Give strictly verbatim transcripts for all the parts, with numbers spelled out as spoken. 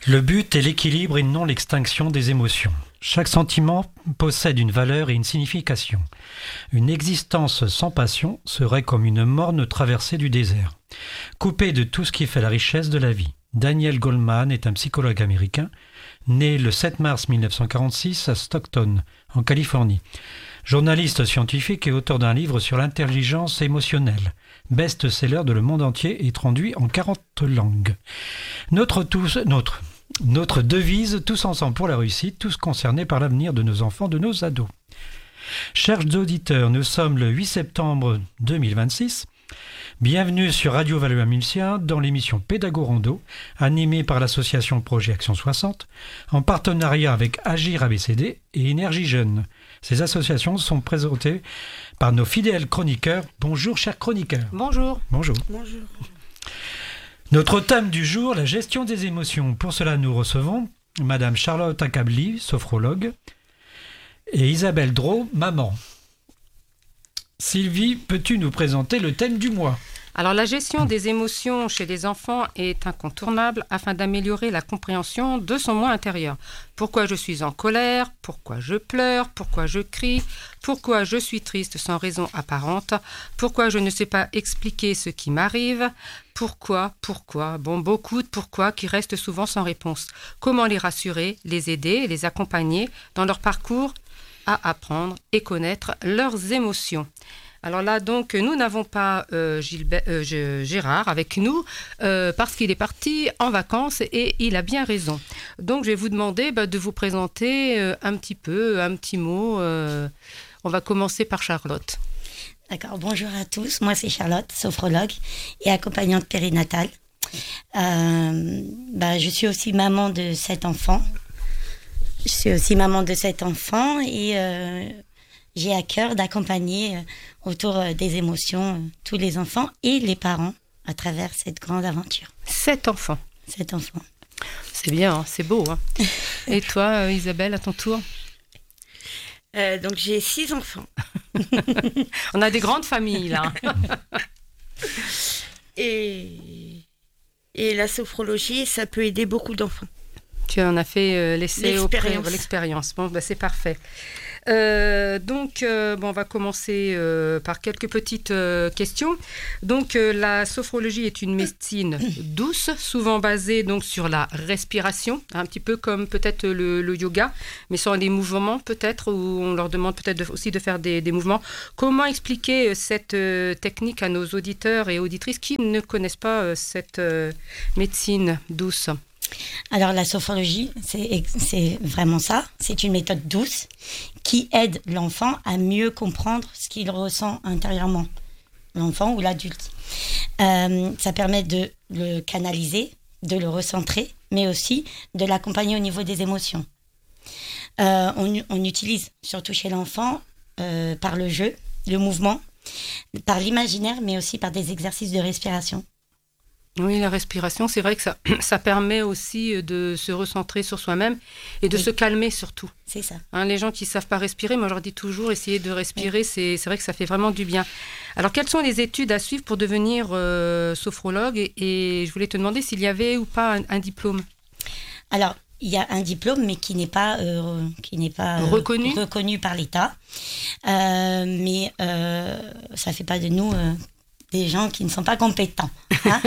Le but est l'équilibre et non l'extinction des émotions. Chaque sentiment possède une valeur et une signification. Une existence sans passion serait comme une morne traversée du désert, coupée de tout ce qui fait la richesse de la vie. Daniel Goleman est un psychologue américain, né le sept mars mille neuf cent quarante-six à Stockton, en Californie. Journaliste scientifique et auteur d'un livre sur l'intelligence émotionnelle, best-seller de le monde entier et traduit en quarante langues. Notre, tous, notre, notre devise, tous ensemble pour la réussite, tous concernés par l'avenir de nos enfants, de nos ados. Chers auditeurs, nous sommes le huit septembre deux mille vingt-six. Bienvenue sur Radio Valois-Mulciens dans l'émission Pédago-Rondo, animée par l'association Projet Action soixante, en partenariat avec Agir A B C D et Énergie Jeune. Ces associations sont présentées par nos fidèles chroniqueurs. Bonjour, chers chroniqueurs. Bonjour. Bonjour. Bonjour. Notre thème du jour, la gestion des émotions. Pour cela, nous recevons Madame Charlotte Akabli, sophrologue, et Isabelle Drault, maman. Sylvie, peux-tu nous présenter le thème du mois ? Alors, la gestion des émotions chez les enfants est incontournable afin d'améliorer la compréhension de son moi intérieur. Pourquoi je suis en colère ? Pourquoi je pleure ? Pourquoi je crie ? Pourquoi je suis triste sans raison apparente ? Pourquoi je ne sais pas expliquer ce qui m'arrive ? Pourquoi ? Pourquoi ? Bon, beaucoup de pourquoi qui restent souvent sans réponse. Comment les rassurer, les aider, les accompagner dans leur parcours à apprendre et connaître leurs émotions. Alors là, donc, nous n'avons pas euh, Gilbert, euh, Gérard avec nous euh, parce qu'il est parti en vacances et il a bien raison. Donc, je vais vous demander bah, de vous présenter euh, un petit peu, un petit mot. Euh, on va commencer par Charlotte. D'accord, bonjour à tous. Moi, c'est Charlotte, sophrologue et accompagnante périnatale. Euh, bah, je suis aussi maman de sept enfants. Je suis aussi maman de sept enfants et euh, j'ai à cœur d'accompagner euh, autour euh, des émotions euh, tous les enfants et les parents à travers cette grande aventure. Sept enfants. Sept enfants. C'est bien, hein, c'est beau. Hein. Et toi, euh, Isabelle, à ton tour ? euh, Donc j'ai six enfants. On a des grandes familles là. et, et la sophrologie, ça peut aider beaucoup d'enfants. Tu en as fait euh, l'essai auprès de l'expérience. Bon, bah, c'est parfait. Euh, donc, euh, bon, on va commencer euh, par quelques petites euh, questions. Donc, euh, la sophrologie est une médecine douce, souvent basée donc sur la respiration, un petit peu comme peut-être le, le yoga, mais sans les mouvements peut-être, où on leur demande peut-être de, aussi de faire des, des mouvements. Comment expliquer cette euh, technique à nos auditeurs et auditrices qui ne connaissent pas euh, cette euh, médecine douce ? Alors, la sophrologie, c'est, c'est vraiment ça. C'est une méthode douce qui aide l'enfant à mieux comprendre ce qu'il ressent intérieurement, l'enfant ou l'adulte. Euh, ça permet de le canaliser, de le recentrer, mais aussi de l'accompagner au niveau des émotions. Euh, on, on utilise, surtout chez l'enfant, euh, par le jeu, le mouvement, par l'imaginaire, mais aussi par des exercices de respiration. Oui, la respiration, c'est vrai que ça, ça permet aussi de se recentrer sur soi-même et de oui. se calmer surtout. C'est ça. Hein, les gens qui ne savent pas respirer, moi je leur dis toujours, essayez de respirer, oui. c'est, c'est vrai que ça fait vraiment du bien. Alors, quelles sont les études à suivre pour devenir euh, sophrologue et, et je voulais te demander s'il y avait ou pas un, un diplôme. Alors, il y a un diplôme, mais qui n'est pas, euh, qui n'est pas euh, reconnu. reconnu par l'État. Euh, mais euh, ça ne fait pas de nous... Euh, des gens qui ne sont pas compétents. Hein.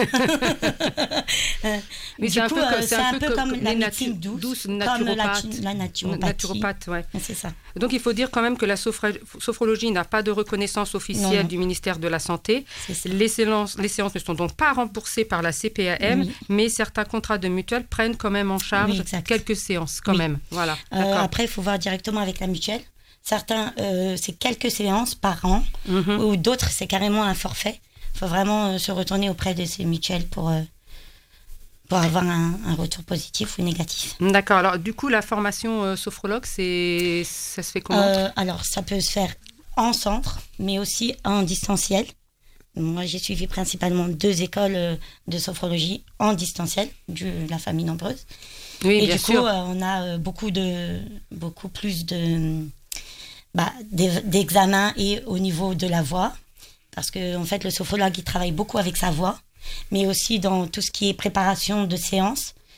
Mais du c'est coup, un peu, euh, c'est c'est un un peu peu comme, comme la natu- médecine douce, douce comme naturopathe. la, la naturopathie. naturopathe ouais. C'est ça. Donc, il faut dire quand même que la sophra- sophrologie n'a pas de reconnaissance officielle non, non. du ministère de la Santé. Les séances, les séances ne sont donc pas remboursées par la C P A M, oui. mais certains contrats de mutuelle prennent quand même en charge oui, quelques séances, quand oui. même. Voilà. Euh, après, il faut voir directement avec la mutuelle. Certains, euh, c'est quelques séances par an, mm-hmm. ou d'autres, c'est carrément un forfait. Il faut vraiment euh, se retourner auprès de ces mutuelles pour, euh, pour avoir un, un retour positif ou négatif. D'accord. Alors, du coup, la formation euh, sophrologue, c'est, ça se fait comment euh, Alors, ça peut se faire en centre, mais aussi en distanciel. Moi, j'ai suivi principalement deux écoles euh, de sophrologie en distanciel, de la famille nombreuse. Oui, Et bien du sûr. coup, euh, on a euh, beaucoup, de, beaucoup plus de, bah, d'examens et au niveau de la voix. Parce que en fait, le sophrologue, il travaille beaucoup avec sa voix, mais aussi dans tout ce qui est préparation de séances.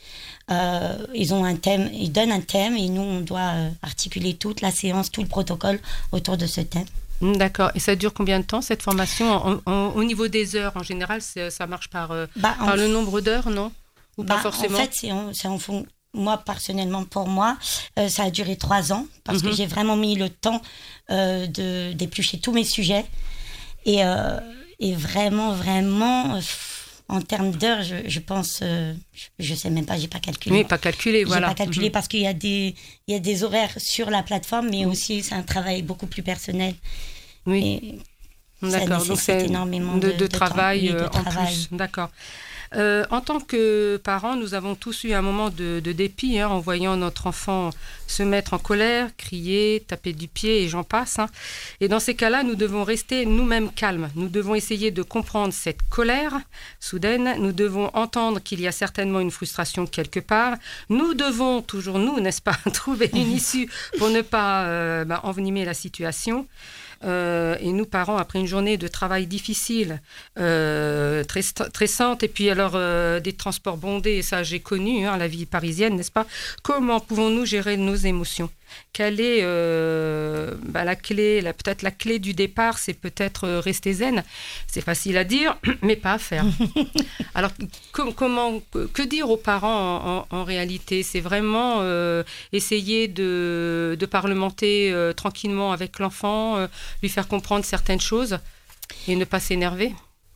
Euh, ils ont un thème, ils donnent un thème et nous, on doit euh, articuler toute la séance, tout le protocole autour de ce thème. D'accord. Et ça dure combien de temps, cette formation ? en, en, Au niveau des heures, en général, ça marche par, euh, bah, par le nombre d'heures, non ? Ou bah, pas forcément ? En fait, c'est en, c'est en fond. Moi, personnellement, pour moi, euh, ça a duré trois ans parce mm-hmm. que j'ai vraiment mis le temps euh, de, d'éplucher tous mes sujets. Et, euh, et vraiment, vraiment, euh, en termes d'heures, je, je pense, euh, je ne sais même pas, je n'ai pas calculé. Oui, pas calculé, j'ai voilà. Je n'ai pas calculé mm-hmm. parce qu'il y a, des, il y a des horaires sur la plateforme, mais mm-hmm. aussi c'est un travail beaucoup plus personnel. Oui. Et d'accord, ça donc c'est énormément de, de, de, de travail, temps, oui, de en travail. plus. D'accord. Euh, en tant que parents, nous avons tous eu un moment de, de dépit hein, en voyant notre enfant se mettre en colère, crier, taper du pied et j'en passe. Hein. Et dans ces cas-là, nous devons rester nous-mêmes calmes. Nous devons essayer de comprendre cette colère soudaine. Nous devons entendre qu'il y a certainement une frustration quelque part. Nous devons, toujours nous, n'est-ce pas, trouver une issue pour ne pas euh, bah, envenimer la situation. Euh, et nous, parents, après une journée de travail difficile, euh, très stressante, et puis alors euh, des transports bondés, ça j'ai connu, hein, la vie parisienne, n'est-ce pas ? Comment pouvons-nous gérer nos émotions ? Quelle est euh, bah, la clé, la, peut-être la clé du départ, c'est peut-être euh, rester zen. C'est facile à dire, mais pas à faire. Alors, com- comment, que dire aux parents en, en, en réalité ? C'est vraiment euh, essayer de, de parlementer euh, tranquillement avec l'enfant, euh, lui faire comprendre certaines choses et ne pas s'énerver.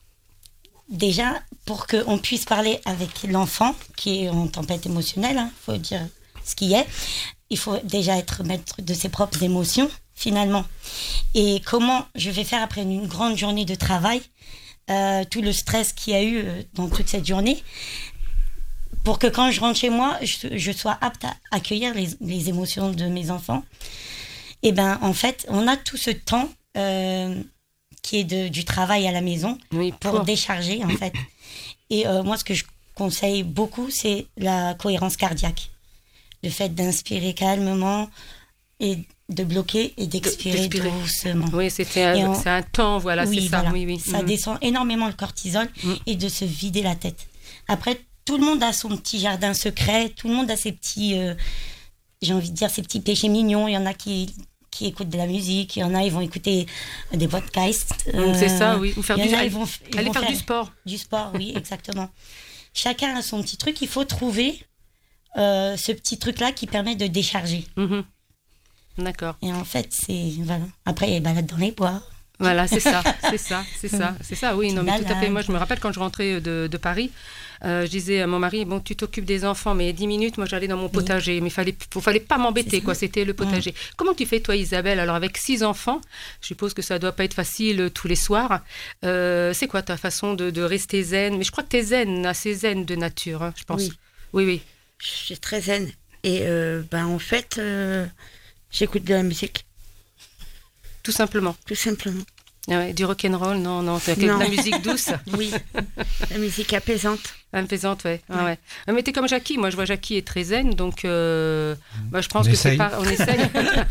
Déjà, pour qu'on puisse parler avec l'enfant qui est en tempête émotionnelle, il hein, faut dire ce qui est, il faut déjà être maître de ses propres émotions, finalement. Et comment je vais faire après une grande journée de travail, euh, tout le stress qu'il y a eu dans toute cette journée, pour que quand je rentre chez moi, je, je sois apte à accueillir les, les émotions de mes enfants. Et bien, en fait, on a tout ce temps euh, qui est de, du travail à la maison oui, pour, pour décharger, en fait. Et euh, moi, ce que je conseille beaucoup, c'est la cohérence cardiaque. Le fait d'inspirer calmement et de bloquer et d'expirer, d'expirer. doucement. Oui, c'était un, on... c'est un temps, voilà, oui, c'est ça. Voilà. Oui, oui. Ça mmh. descend énormément le cortisol mmh. et de se vider la tête. Après, tout le monde a son petit jardin secret, tout le monde a ses petits, euh, j'ai envie de dire, ses petits péchés mignons. Il y en a qui, qui écoutent de la musique, il y en a, ils vont écouter des podcasts. Euh, c'est ça, oui. Ou faire du, a, aller, ils vont, ils aller vont faire, faire du sport. Du sport, oui, exactement. Chacun a son petit truc, il faut trouver Euh, ce petit truc-là qui permet de décharger. Mmh. D'accord. Et en fait, c'est... Voilà. Après, il y a balade dans les bois. Voilà, c'est ça, c'est ça, c'est ça, c'est ça, oui, non, mais tout à fait. Moi, je me rappelle quand je rentrais de, de Paris, euh, je disais à mon mari, bon, tu t'occupes des enfants, mais dix minutes, moi, j'allais dans mon potager. Oui. Mais il fallait, fallait pas m'embêter, quoi, c'était le potager. Mmh. Comment tu fais, toi, Isabelle ? Alors, avec six enfants, je suppose que ça doit pas être facile tous les soirs. Euh, c'est quoi ta façon de, de rester zen ? Mais je crois que tu es zen, assez zen de nature, hein, je pense. Oui, oui. oui. Je suis très zen. Et euh, ben, en fait, euh, j'écoute de la musique. Tout simplement. Tout simplement. Ah ouais, du rock'n'roll, non, non, c'est de la musique douce. Oui, la musique apaisante. Apaisante, ouais. Ouais. Ah ouais. Mais t'es comme Jackie, moi je vois Jackie est très zen, donc euh, bah, je pense on que essaye. c'est pas... On essaye.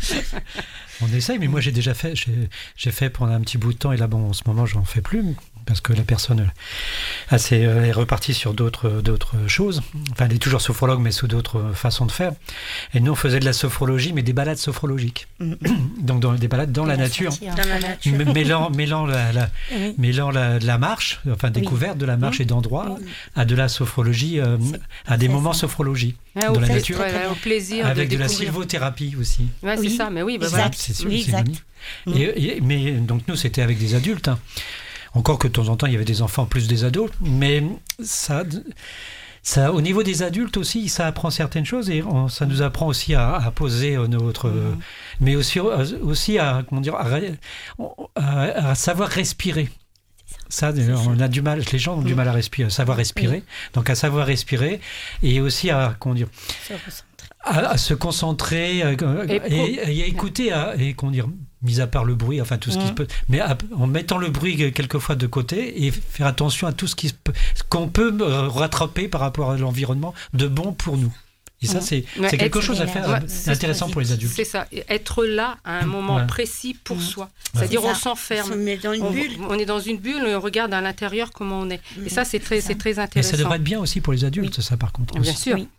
On essaye, mais moi j'ai déjà fait, j'ai, j'ai fait pendant un petit bout de temps, et là bon, en ce moment j'en fais plus, parce que la personne assez, euh, est repartie sur d'autres, d'autres choses. Enfin, elle est toujours sophrologue, mais sous d'autres façons de faire. Et nous, on faisait de la sophrologie, mais des balades sophrologiques. Mm. Donc dans, des balades dans, la nature. Dans la nature. M- mêlant, mêlant, la, la, oui. mêlant la, la marche, enfin découverte oui. de la marche oui. et d'endroits, oui. à de la sophrologie, euh, à des moments ça. sophrologiques. Ah, dans la fait, nature. Ouais, au plaisir avec de, de la sylvothérapie aussi. Ouais, c'est oui. ça, mais oui, bah exact. voilà. C'est sûr, oui, c'est exact. Mm. Et, et, mais donc nous, c'était avec des adultes. Hein. Encore que de temps en temps, il y avait des enfants plus des ados, mais ça, ça, au niveau des adultes aussi, ça apprend certaines choses et on, ça nous apprend aussi à, à poser notre, mmh. mais aussi, aussi à, comment dire, à, à, à savoir respirer. Ça, c'est on ça. a du mal, les gens ont mmh. du mal à respirer, à savoir respirer. Oui. Donc à savoir respirer et aussi à, comment dire, à, à se concentrer à, et, et, et à écouter à, et comment dire, mis à part le bruit, enfin tout ce mmh. qui se peut, mais à, en mettant le bruit quelquefois de côté et faire attention à tout ce qui se peut, qu'on peut rattraper par rapport à l'environnement de bon pour nous. Et ça, c'est, ouais, c'est quelque chose à faire ouais, intéressant pour les adultes. C'est ça, être là à un moment ouais. précis pour mmh. soi. C'est-à-dire c'est on s'enferme. On est dans une on, bulle. On est dans une bulle et on regarde à l'intérieur comment on est. Mmh. Et ça, c'est très, c'est très intéressant. Mais ça devrait être bien aussi pour les adultes, oui. ça par contre. Bien sûr, oui.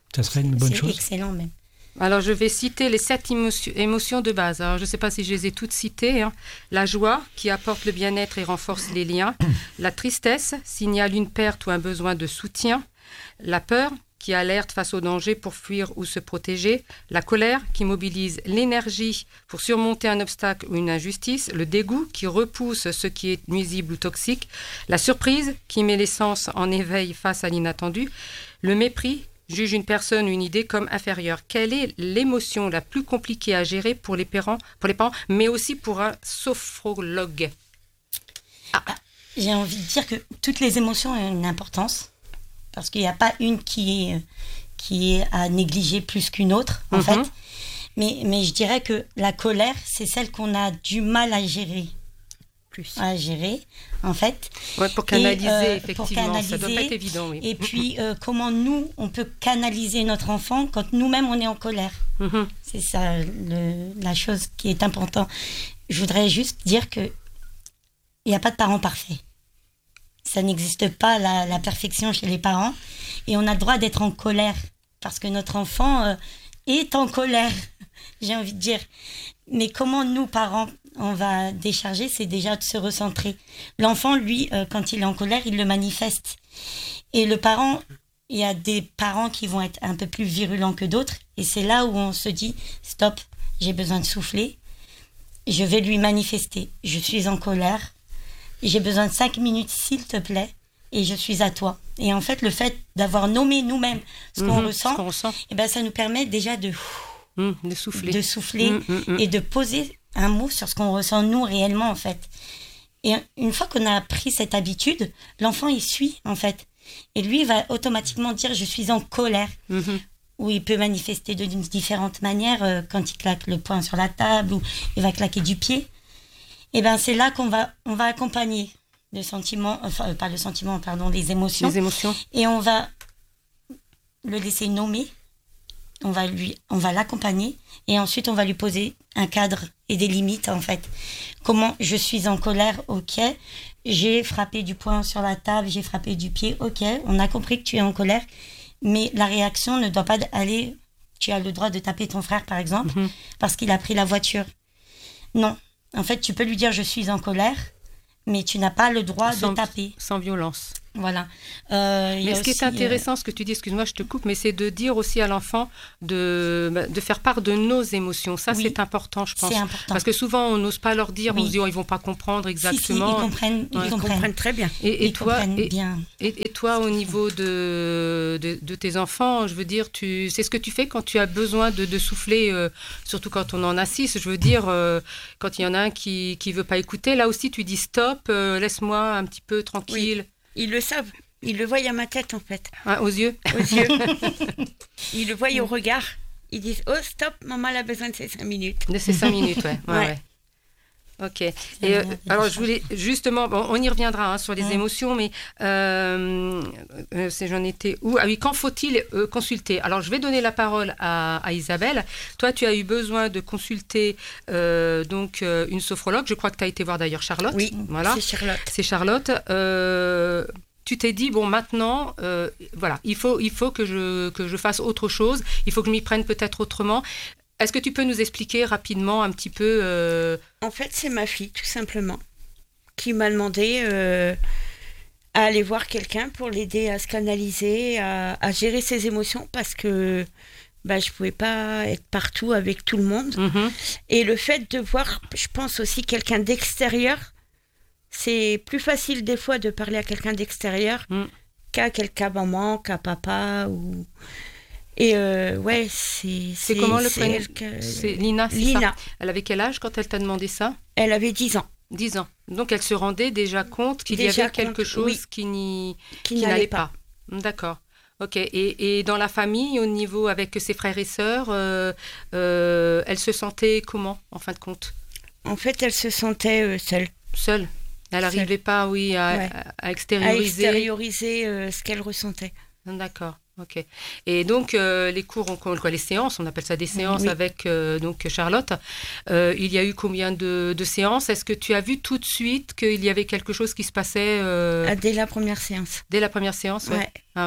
Ça serait une bonne C'est chose. excellent même. Alors, je vais citer les sept émotions, émotions de base. Alors, je ne sais pas si je les ai toutes citées. Hein. La joie, qui apporte le bien-être et renforce les liens. La tristesse, signale une perte ou un besoin de soutien. La peur, qui alerte face au danger pour fuir ou se protéger. La colère, qui mobilise l'énergie pour surmonter un obstacle ou une injustice. Le dégoût, qui repousse ce qui est nuisible ou toxique. La surprise, qui met les sens en éveil face à l'inattendu. Le mépris, juge une personne ou une idée comme inférieure. Quelle est l'émotion la plus compliquée à gérer pour les parents, pour les parents mais aussi pour un sophrologue? Ah, j'ai envie de dire que toutes les émotions ont une importance, parce qu'il n'y a pas une qui est, qui est à négliger plus qu'une autre, en Mhm. fait. Mais, mais je dirais que la colère, c'est celle qu'on a du mal à gérer. Plus. À gérer, en fait. Ouais, pour canaliser, Et, euh, effectivement, pour ça doit pas canaliser, être évident. Oui. Et puis, euh, comment nous, on peut canaliser notre enfant quand nous-mêmes, on est en colère. Mhm. C'est ça le- la chose qui est importante. Je voudrais juste dire que il n'y a pas de parents parfaits. Ça n'existe pas, la, la perfection chez les parents. Et on a le droit d'être en colère, parce que notre enfant euh, est en colère, j'ai envie de dire. Mais comment nous, parents, on va décharger, c'est déjà de se recentrer. L'enfant, lui, euh, quand il est en colère, il le manifeste. Et le parent, il y a des parents qui vont être un peu plus virulents que d'autres. Et c'est là où on se dit, stop, j'ai besoin de souffler. Je vais lui manifester. Je suis en colère. J'ai besoin de cinq minutes, s'il te plaît. Et je suis à toi. Et en fait, le fait d'avoir nommé nous-mêmes ce qu'on Mhm. ressent, Ce qu'on ressent. eh ben, ça nous permet déjà de, Mhm. De souffler. de souffler Mhm, mhm, mhm. et de poser un mot sur ce qu'on ressent nous réellement, en fait. Et une fois qu'on a pris cette habitude, l'enfant, il suit, en fait. Et lui, il va automatiquement dire « je suis en colère Mhm. ». Ou il peut manifester de différentes manières, euh, quand il claque le poing sur la table, ou il va claquer du pied. Et ben c'est là qu'on va, on va accompagner le sentiment, enfin, euh, pas le sentiment, pardon, les émotions. Les émotions. Et on va le laisser nommer, on va lui, on va l'accompagner, et ensuite on va lui poser un cadre et des limites, en fait. Comment je suis en colère, ok, j'ai frappé du poing sur la table, j'ai frappé du pied, ok, on a compris que tu es en colère, mais la réaction ne doit pas aller, tu as le droit de taper ton frère, par exemple, Mhm. parce qu'il a pris la voiture. Non, en fait, tu peux lui dire je suis en colère, mais tu n'as pas le droit Sans- de taper. Sans violence. Voilà. Euh, il y Mais a ce qui aussi, est euh, intéressant, ce que tu dis, excuse-moi, je te coupe, mais c'est de dire aussi à l'enfant de, de faire part de nos émotions. Ça, Oui. c'est important, je pense. c'est important. Parce que souvent, on n'ose pas leur dire, Oui. on se dit, oh, ils vont pas comprendre Si, si, exactement. ils comprennent, ils Ouais. Ils comprennent. comprennent très bien. Et, et Ils toi, comprennent et, bien. et, et toi, au niveau de, de, de tes enfants, je veux dire, tu, c'est ce que tu fais quand tu as besoin de, de souffler, euh, surtout quand on en a six. Je veux dire, euh, quand il y en a un qui ne veut pas écouter, là aussi, tu dis stop, euh, laisse-moi un petit peu tranquille. Ils le savent. Ils le voient à ma tête, en fait. Hein, aux yeux. Aux yeux. Ils le voient au regard. Ils disent « Oh, stop, maman elle a besoin de ces cinq minutes. De ces cinq minutes, ouais. ouais, Ouais. ouais. Ok. Et euh, alors, je voulais justement, bon, on y reviendra hein, sur les Ouais. émotions, mais euh, euh, c'est j'en étais où? Ah oui, quand faut-il euh, consulter? Alors, je vais donner la parole à, à Isabelle. Toi, tu as eu besoin de consulter euh, donc euh, une sophrologue. Je crois que tu as été voir d'ailleurs Charlotte. Oui, voilà. c'est Charlotte. C'est Charlotte. Euh, tu t'es dit, bon, maintenant, euh, voilà, il faut, il faut que, je, que je fasse autre chose, il faut que je m'y prenne peut-être autrement. Est-ce que tu peux nous expliquer rapidement un petit peu euh... En fait, c'est ma fille, tout simplement, qui m'a demandé euh, à aller voir quelqu'un pour l'aider à se canaliser, à, à gérer ses émotions, parce que bah, je ne pouvais pas être partout avec tout le monde. mm-hmm. Et le fait de voir, je pense aussi, quelqu'un d'extérieur, c'est plus facile des fois de parler à quelqu'un d'extérieur Mm. qu'à quelqu'un maman, qu'à papa. Ou... Et euh, ouais, c'est... C'est comment le c'est prénom? elle que- C'est Lina, c'est Lina. ça? Elle avait quel âge quand elle t'a demandé ça? Elle avait dix ans, dix ans. Donc elle se rendait déjà compte qu'il y Déjà avait quelque compte, chose oui. qui n'y qui, qui n'allait n'allait pas. pas. D'accord. Ok. Et, et dans la famille, au niveau avec ses frères et sœurs, euh, euh, elle se sentait comment, en fin de compte? En fait, elle se sentait euh, seule, Seule. Elle Seule. n'arrivait pas, oui, à, Ouais. à- à à extérioriser. extérioriser euh, ce qu'elle ressentait. D'accord. Ok. Et donc euh, les cours, on- quoi, les séances, on appelle ça des séances Oui. avec euh, donc Charlotte. Euh, il y a eu combien de, de séances? Est-ce que tu as vu tout de suite qu'il y avait quelque chose qui se passait euh, Ah, dès la première séance. dès la première séance? Ouais. Ouais. Ah ouais.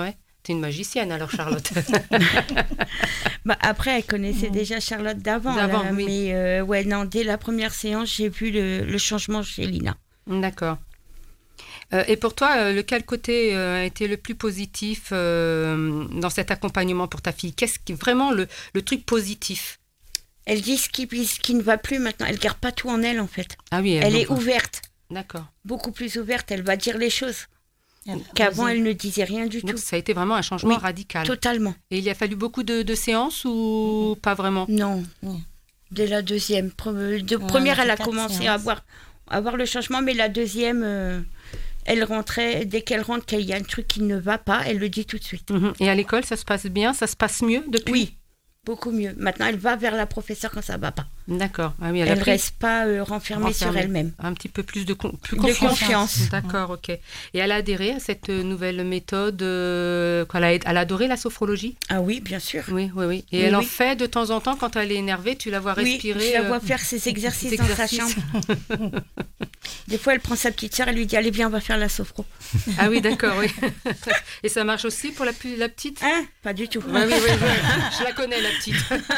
T'es une magicienne alors, Charlotte. Bah, après, elle connaissait mmh. déjà Charlotte d'avant. D'avant, là, oui. Mais euh, ouais, non, dès la première séance, j'ai vu le, le changement chez Lina. D'accord. Euh, et pour toi, euh, lequel côté euh, a été le plus positif euh, dans cet accompagnement pour ta fille? Qu'est-ce qui vraiment le, le truc positif? Elle dit ce qui, ce qui ne va plus maintenant. Elle ne garde pas tout en elle, en fait. Ah oui, elle, elle est ouverte. D'accord. Beaucoup plus ouverte. Elle va dire les choses. Qu'avant, elle ne disait rien du Donc, tout. ça a été vraiment un changement oui, radical. Totalement. Et il y a fallu beaucoup de, de séances ou mmh. pas vraiment? Non. Mmh. Dès la deuxième. De ouais, première, elle a commencé séances. à voir, à voir le changement, mais la deuxième, euh, elle rentrait, dès qu'elle rentre, qu'il y a un truc qui ne va pas, elle le dit tout de suite. Mmh. Et à l'école, ça se passe bien? Ça se passe mieux depuis? Oui. Beaucoup mieux. Maintenant, elle va vers la professeure quand ça ne va pas. D'accord. Ah oui, elle ne pris... reste pas euh, renfermée, renfermée sur elle-même. Un petit peu plus de, con... plus de confiance. confiance. D'accord, ok. Et elle a adhéré à cette nouvelle méthode euh, elle, a... elle a adoré la sophrologie? Ah oui, bien sûr. Oui, oui, oui. Et oui, elle oui. en fait de temps en temps quand elle est énervée, tu la vois respirer? Oui, je la vois euh... faire ses exercices, ses exercices dans sa chambre. Des fois, elle prend sa petite sœur, elle lui dit « Allez, viens, on va faire la sophro. » Ah oui, d'accord, oui. Et ça marche aussi pour la, la petite? Hein? Pas du tout. Ouais, oui, oui, oui. Je la connais, la petite.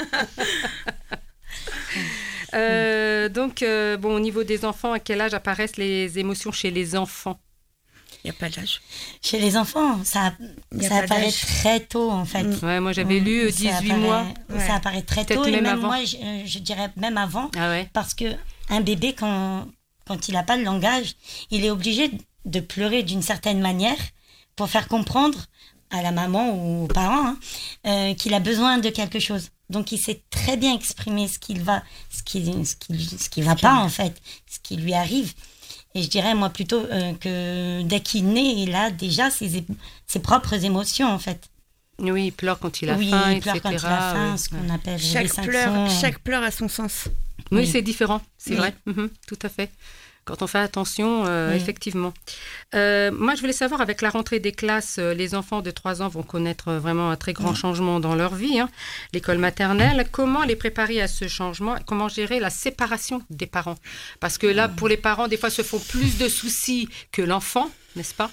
euh, donc, euh, bon, au niveau des enfants, à quel âge apparaissent les émotions chez les enfants? Il n'y a pas d'âge. Chez les enfants, ça, ça apparaît très tôt, en fait. Ouais, moi, j'avais mmh. lu dix-huit apparaît, mois. Ouais. Ça apparaît très tôt, même et même avant. moi, je, je dirais même avant, ah ouais. parce qu'un bébé, quand, quand il n'a pas le langage, il est obligé de pleurer d'une certaine manière pour faire comprendre à la maman ou aux parents hein, euh, qu'il a besoin de quelque chose. Donc, il sait très bien exprimer ce qu'il va, ce qui, ce qui, ce qui va pas, en fait, ce qui lui arrive. Et je dirais, moi, plutôt euh, que dès qu'il naît, il a déjà ses, ses propres émotions, en fait. Oui, il pleure quand il a oui, faim, il pleure et cetera. Quand il a faim, oui. ce qu'on appelle chaque les cinq pleur, sons. chaque pleur a son sens. Oui, oui. c'est différent, c'est oui. vrai, mmh, tout à fait. Quand on fait attention, euh, oui. effectivement. Euh, moi, je voulais savoir, avec la rentrée des classes, euh, les enfants de trois ans vont connaître vraiment un très grand oui. changement dans leur vie. Hein. L'école maternelle, comment les préparer à ce changement? Comment gérer la séparation des parents? Parce que là, pour les parents, des fois, se font plus de soucis que l'enfant, n'est-ce pas?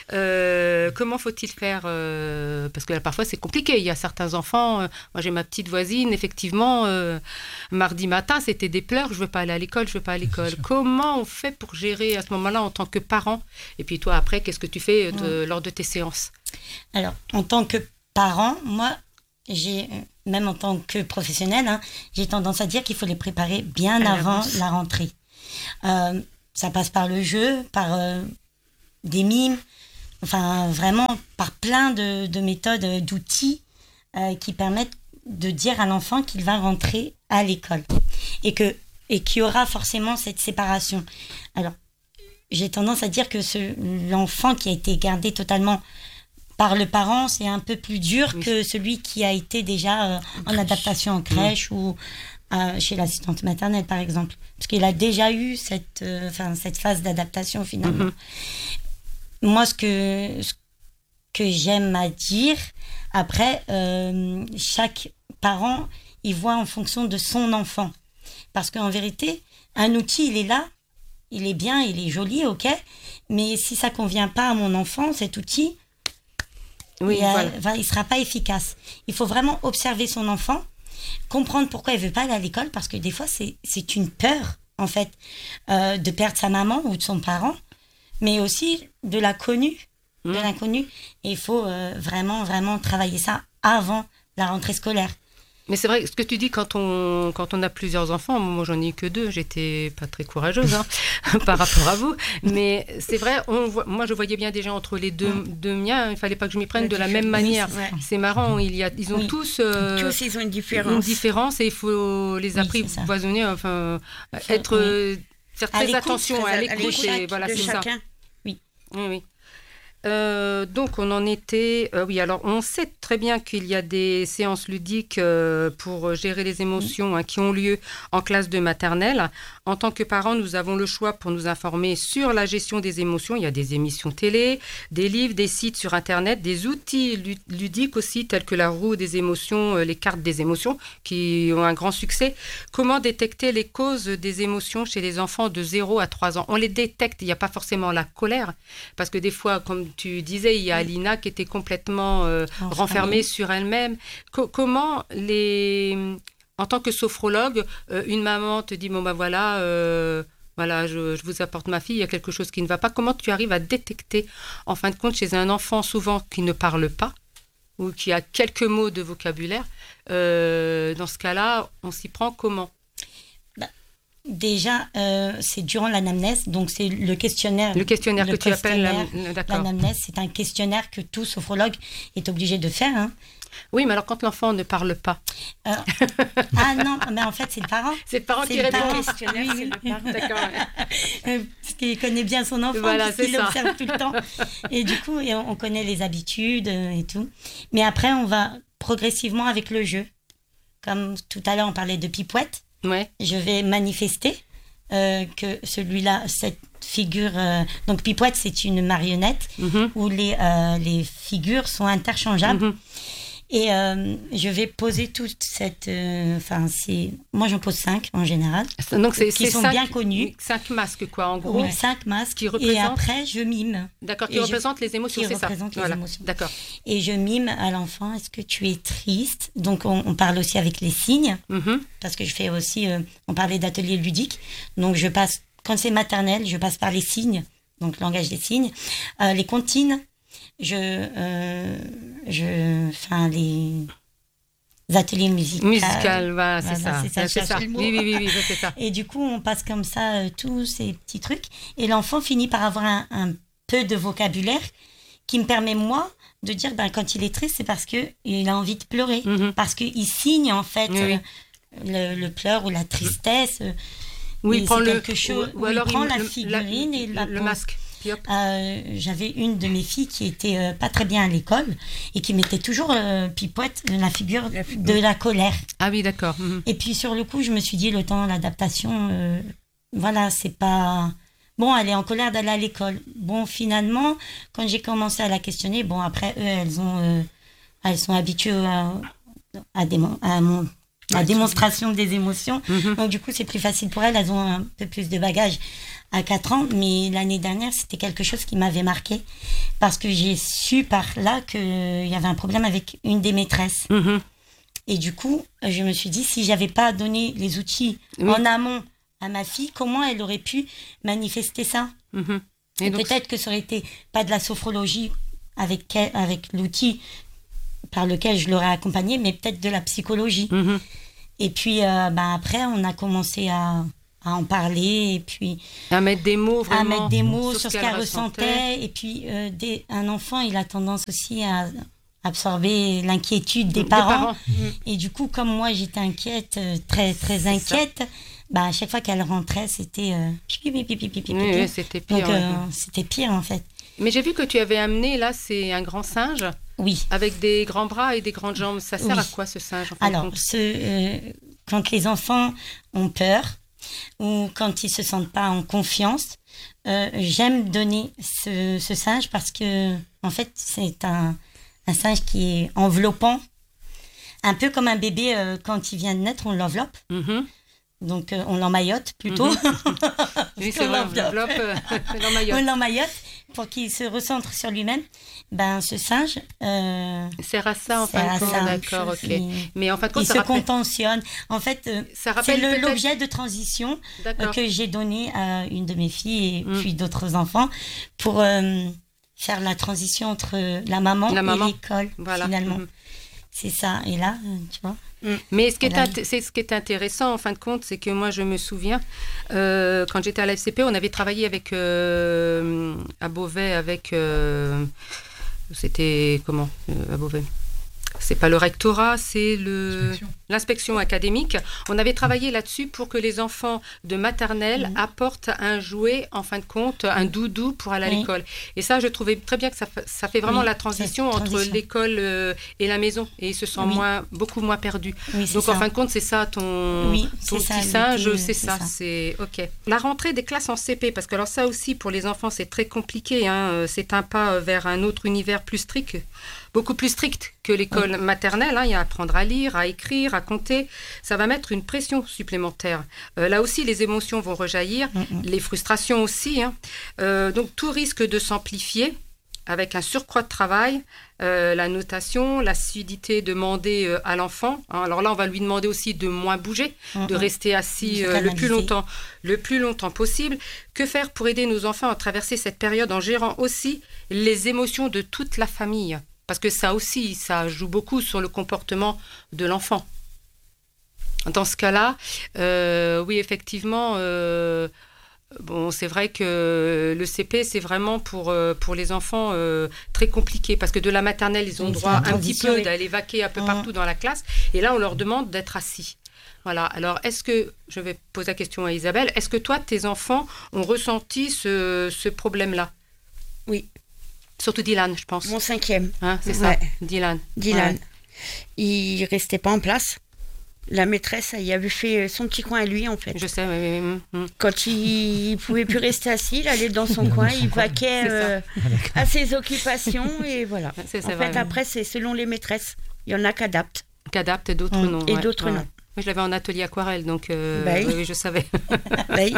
euh, Comment faut-il faire euh, Parce que là, parfois, c'est compliqué. Il y a certains enfants... Euh, moi, j'ai ma petite voisine, effectivement, euh, mardi matin, c'était des pleurs. Je ne veux pas aller à l'école, je ne veux pas à l'école. Comment on fait pour gérer à ce moment-là en tant que parent? Et puis toi, après, qu'est-ce que tu fais de, mmh. lors de tes séances? Alors, en tant que parent, moi, j'ai, même en tant que professionnelle, hein, j'ai tendance à dire qu'il faut les préparer bien à avant la rentrée. Euh, ça passe par le jeu, par... Euh, des mimes, enfin vraiment par plein de, de méthodes, d'outils euh, qui permettent de dire à l'enfant qu'il va rentrer à l'école et que et qu'il y aura forcément cette séparation. Alors, j'ai tendance à dire que ce, l'enfant qui a été gardé totalement par le parent, c'est un peu plus dur oui. que celui qui a été déjà euh, en adaptation en crèche mmh. ou euh, chez l'assistante maternelle, par exemple. Parce qu'il a déjà eu cette, euh, cette phase d'adaptation, finalement. Mmh. Moi, ce que, ce que j'aime à dire, après, euh, chaque parent, il voit en fonction de son enfant. Parce qu'en vérité, un outil, il est là, il est bien, il est joli, ok, mais si ça ne convient pas à mon enfant, cet outil, oui, il ne voilà. sera pas efficace. Il faut vraiment observer son enfant, comprendre pourquoi il ne veut pas aller à l'école, parce que des fois, c'est, c'est une peur, en fait, euh, de perdre sa maman ou de son parent, mais aussi de l'inconnu, mmh. de l'inconnu. Et il faut euh, vraiment, vraiment travailler ça avant la rentrée scolaire. Mais c'est vrai, ce que tu dis, quand on, quand on a plusieurs enfants, moi j'en ai eu que deux, j'étais pas très courageuse hein, par rapport à vous, mais c'est vrai, on voit, moi je voyais bien déjà entre les deux, mmh. deux miens, il fallait pas que je m'y prenne de la même manière. Oui, c'est, c'est marrant, il y a, ils ont oui. tous, euh, tous ils ont une différence. une différence et il faut les apprivoisonner, oui, enfin, être... Oui. Faire très à attention très à l'écoute, à et voilà, c'est chacun. Ça. Oui. Oui, oui. Euh, donc on en était, euh, oui, alors on sait très bien qu'il y a des séances ludiques euh, pour gérer les émotions hein, qui ont lieu en classe de maternelle. En tant que parents, nous avons le choix pour nous informer sur la gestion des émotions. Il y a des émissions télé, des livres, des sites sur Internet, des outils ludiques aussi tels que la roue des émotions, euh, les cartes des émotions qui ont un grand succès. Comment détecter les causes des émotions chez les enfants de zéro à trois ans? On les détecte, il n'y a pas forcément la colère parce que des fois, comme tu disais, il y a Alina qui était complètement euh, renfermée sur elle-même. Co- comment, les... en tant que sophrologue, euh, une maman te dit, bon ben voilà, euh, voilà je, je vous apporte ma fille, il y a quelque chose qui ne va pas. Comment tu arrives à détecter, en fin de compte, chez un enfant souvent qui ne parle pas, ou qui a quelques mots de vocabulaire, euh, dans ce cas-là, on s'y prend comment ? bah, Déjà, euh, c'est durant l'anamnèse, donc c'est le questionnaire. Le questionnaire le que tu appelles questionnaire, la... D'accord. L'anamnèse, c'est un questionnaire que tout sophrologue est obligé de faire. Hein. Oui, mais alors quand l'enfant ne parle pas. Euh, ah non, mais en fait, c'est le parent. C'est le parent C'est qui le répond. parent. Le questionnaire, Oui, c'est oui. le parent. D'accord. Ouais. Euh, parce qu'il connaît bien son enfant, Voilà, parce c'est qu'il ça. l'observe tout le temps. Et du coup, et on on connaît les habitudes euh, et tout. Mais après, on va progressivement avec le jeu. Comme tout à l'heure, on parlait de pipouette. Ouais. Je vais manifester euh, que celui-là, cette figure... euh, donc, pipouette, c'est une marionnette Mhm. où les, euh, les figures sont interchangeables. Mhm. Et euh, je vais poser toute cette... Enfin, c'est... Moi, j'en pose cinq, en général. Donc c'est Qui c'est sont cinq, bien connus. cinq masques quoi en gros. Oui, cinq masques. qui Et représentent- après, je mime. D'accord, qui Et je- représentent les émotions, qui c'est ça. représentent les Voilà. émotions. D'accord. Et je mime à l'enfant, est-ce que tu es triste? Donc, on, on parle aussi avec les signes, Mhm. parce que je fais aussi... euh, on parlait d'atelier ludique. Donc, je passe... Quand c'est maternel, je passe par les signes, donc langage des signes. Euh, les comptines, je... Euh, je... Enfin, les... ateliers musicaux. Musical, voilà, c'est Voilà, ça. c'est ça, Ouais, je c'est cherche ça. le mot. Oui, oui, oui, oui, c'est ça. Et du coup, on passe comme ça euh, tous ces petits trucs. Et l'enfant finit par avoir un, un peu de vocabulaire qui me permet, moi, de dire, ben, quand il est triste, c'est parce qu'il a envie de pleurer. Mhm. Parce qu'il signe, en fait, Oui, oui. euh, le, le pleur ou la tristesse. euh, Oui, et il prend c'est le quelque chose- ou, ou ou il alors prend il- la le- figurine et il la le pose. masque. Puis hop. Euh, j'avais une de mes filles qui était euh, pas très bien à l'école et qui mettait toujours euh, pipouette la figure La fi- de la colère. Ah oui, d'accord. Mhm. Et puis sur le coup, je me suis dit, le temps, l'adaptation, euh, voilà, c'est pas... Bon, elle est en colère d'aller à l'école. Bon, finalement, quand j'ai commencé à la questionner, bon, après, eux, elles ont, euh, elles sont habituées à, à, démon- à mon- la démonstration des émotions. Mhm. Donc, du coup, c'est plus facile pour elles. Elles ont un peu plus de bagages à quatre ans. Mais l'année dernière, c'était quelque chose qui m'avait marqué parce que j'ai su par là qu'il y avait un problème avec une des maîtresses. Mhm. Et du coup, je me suis dit, si j'avais pas donné les outils Oui. en amont à ma fille, comment elle aurait pu manifester ça? Mhm. Et Et donc, peut-être que ça aurait été pas de la sophrologie avec, quel- avec l'outil par lequel je l'aurais accompagnée, mais peut-être de la psychologie. Mhm. Et puis, euh, bah, après, on a commencé à, à en parler, et puis à mettre des mots vraiment à mettre des mots sur sur ce qu'elle ressentait. Et puis, euh, des- un enfant, il a tendance aussi à absorber l'inquiétude des, Des parents. parents. Et du coup, comme moi, j'étais inquiète, euh, très, très C'est inquiète, bah, à chaque fois qu'elle rentrait, c'était euh, pipi, pipi, pipi, pipi, Oui, pipi. oui, c'était pire. Donc, ouais. euh, c'était pire, en fait. Mais j'ai vu que tu avais amené, là, c'est un grand singe Oui. avec des grands bras et des grandes jambes. Ça sert Oui. à quoi, ce singe en fin de Alors, compte ce, euh, quand les enfants ont peur ou quand ils se sentent pas en confiance, euh, j'aime donner ce, ce singe parce que, en fait, c'est un, un singe qui est enveloppant. Un peu comme un bébé, euh, quand il vient de naître, on l'enveloppe. Mhm. Donc, euh, on l'emmaillote plutôt. Oui, c'est On vrai, on l'enveloppe. développe euh, l'emmaillote. On l'emmaillote pour qu'il se recentre sur lui-même. Ben, ce singe, euh, Sert à ça, en sert fin à de compte. ça. D'accord, ok. Il- Mais en fin de compte, il ça se rappelle... contentionne. En fait, euh, Ça c'est rappelle le- peut-être- l'objet de transition euh, D'accord. que j'ai donné à une de mes filles et Mm. puis d'autres enfants pour euh, faire la transition entre la maman La et maman. l'école, Voilà. finalement. Mhm. C'est ça. Et là, euh, tu vois. Mais ce qui, est Voilà. int- c'est ce qui est intéressant, en fin de compte, c'est que moi, je me souviens, euh, quand j'étais à la F C P, on avait travaillé avec, euh, à Beauvais avec... euh, c'était comment euh, à Beauvais? C'est pas le rectorat, c'est le L'inspection. l'inspection académique. On avait travaillé là-dessus pour que les enfants de maternelle Mhm. apportent un jouet, en fin de compte, un doudou pour aller à Oui. l'école. Et ça, je trouvais très bien que ça, fa- ça fait vraiment Oui, la transition cette entre transition. l'école euh, et la maison. Et ils se sentent Oui. moins, beaucoup moins perdus. Oui, c'est Donc, ça. en fin de compte, c'est ça ton, Oui, ton c'est ça, petit singe, l'idée, c'est c'est ça, ça. c'est ok. La rentrée des classes en C P, parce que alors ça aussi, pour les enfants, c'est très compliqué, hein, euh, c'est un pas vers un autre univers plus strict, beaucoup plus strict que l'école maternelle, hein, il y a à apprendre à lire, à écrire, à compter, ça va mettre une pression supplémentaire. Euh, là aussi, les émotions vont rejaillir, Mm, mm. les frustrations aussi, hein. Euh, donc tout risque de s'amplifier. avec un surcroît de travail, euh, la notation, l'assiduité demandée euh, à l'enfant. Hein. Alors là, on va lui demander aussi de moins bouger, mmh, de rester assis euh, le plus longtemps, le plus longtemps possible. Que faire pour aider nos enfants à traverser cette période en gérant aussi les émotions de toute la famille? Parce que ça aussi, ça joue beaucoup sur le comportement de l'enfant. Dans ce cas-là, euh, oui, effectivement... Euh, Bon, c'est vrai que le C P, c'est vraiment pour, euh, pour les enfants euh, très compliqué, parce que de la maternelle, ils ont oui, droit un petit peu d'aller vaquer un peu mmh. partout dans la classe, et là, on leur demande d'être assis. Voilà, alors est-ce que, je vais poser la question à Isabelle, est-ce que toi, tes enfants ont ressenti ce, ce problème-là? Oui. Surtout Dylan, je pense. Mon cinquième. Hein, c'est ouais. ça, Dylan. Dylan. Ouais. Il restait pas en place. La maîtresse, il avait fait son petit coin à lui, en fait. Je sais, oui, oui, oui. Quand il ne pouvait plus rester assis, il allait dans son coin, il vaquait euh, à ses occupations, et voilà. C'est, c'est en vrai, fait, oui. Après, c'est selon les maîtresses. Il y en a qui adaptent. Qui adaptent et d'autres mmh. non. Et ouais, d'autres ouais. non. Moi, je l'avais en atelier aquarelle, donc euh, bah oui. Oui, oui, je savais. Bah oui.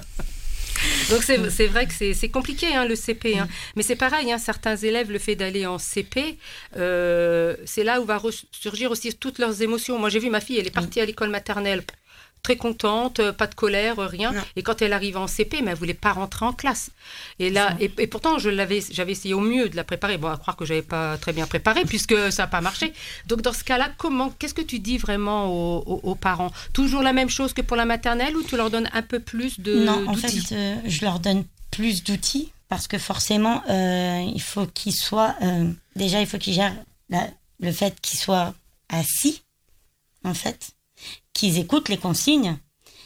Donc c'est, c'est vrai que c'est, c'est compliqué hein, le C P, hein. Mais c'est pareil, hein, certains élèves, le fait d'aller en C P, euh, c'est là où va ressurgir aussi toutes leurs émotions. Moi j'ai vu ma fille, elle est partie à l'école maternelle, très contente, pas de colère, rien. Non. Et quand elle arrive en C P, mais elle voulait pas rentrer en classe. Et là, et, et pourtant je l'avais, j'avais essayé au mieux de la préparer. Bon, à croire que j'avais pas très bien préparé puisque ça n'a pas marché. Donc dans ce cas-là, comment, qu'est-ce que tu dis vraiment aux, aux, aux parents? Toujours la même chose que pour la maternelle ou tu leur donnes un peu plus de Non, en d'outils? fait, euh, je leur donne plus d'outils parce que forcément, euh, il faut qu'ils soient euh, déjà, il faut qu'ils gèrent la, le fait qu'ils soient assis, en fait. Qu'ils écoutent les consignes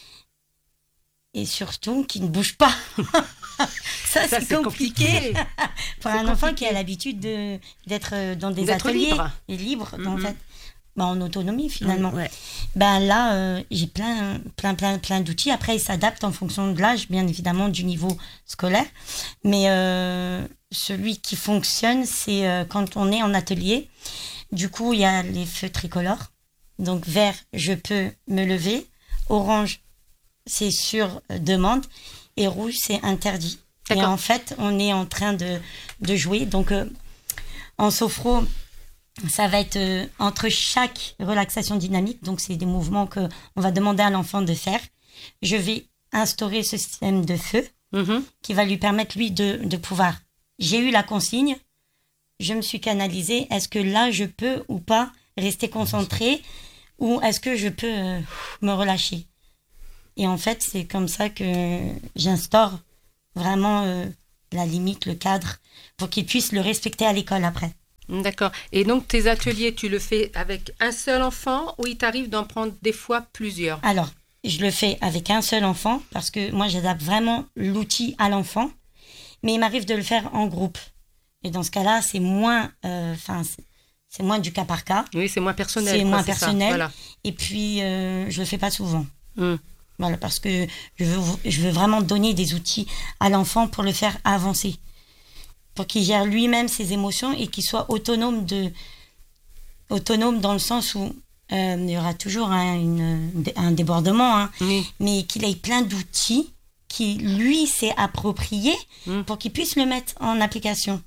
et surtout qu'ils ne bougent pas. ça, ça, c'est, c'est compliqué, compliqué. Pour c'est un compliqué. Enfant qui a l'habitude de, d'être dans des d'être ateliers libre. Et libre, mm-hmm. en fait, ben, en autonomie finalement. Mm, ouais. Ben là, euh, j'ai plein, plein, plein, plein d'outils. Après, ils s'adaptent en fonction de l'âge, bien évidemment, du niveau scolaire. Mais euh, celui qui fonctionne, c'est euh, quand on est en atelier. Du coup, il y a les feux tricolores. Donc, vert, je peux me lever. Orange, c'est sur demande. Et rouge, c'est interdit. D'accord. Et en fait, on est en train de, de jouer. Donc, euh, en sophro, ça va être euh, entre chaque relaxation dynamique. Donc, c'est des mouvements qu'on va demander à l'enfant de faire. Je vais instaurer ce système de feu mm-hmm. qui va lui permettre, lui, de, de pouvoir... J'ai eu la consigne. Je me suis canalisée. Est-ce que là, je peux ou pas rester concentrée ou est-ce que je peux euh, me relâcher? Et en fait, c'est comme ça que j'instaure vraiment euh, la limite, le cadre, pour qu'ils puissent le respecter à l'école après. D'accord. Et donc, tes ateliers, tu le fais avec un seul enfant ou il t'arrive d'en prendre des fois plusieurs? Alors, je le fais avec un seul enfant parce que moi, j'adapte vraiment l'outil à l'enfant, mais il m'arrive de le faire en groupe. Et dans ce cas-là, c'est moins... Enfin, euh, c'est moins du cas par cas. Oui, c'est moins personnel. C'est quoi, moins c'est personnel. Voilà. Et puis, euh, je le fais pas souvent. Mm. Voilà, parce que je veux, je veux vraiment donner des outils à l'enfant pour le faire avancer. Pour qu'il gère lui-même ses émotions et qu'il soit autonome, de, autonome dans le sens où euh, il y aura toujours un, une, un débordement, hein, mm. mais qu'il ait plein d'outils qui, lui, s'est approprié mm. pour qu'il puisse le mettre en application.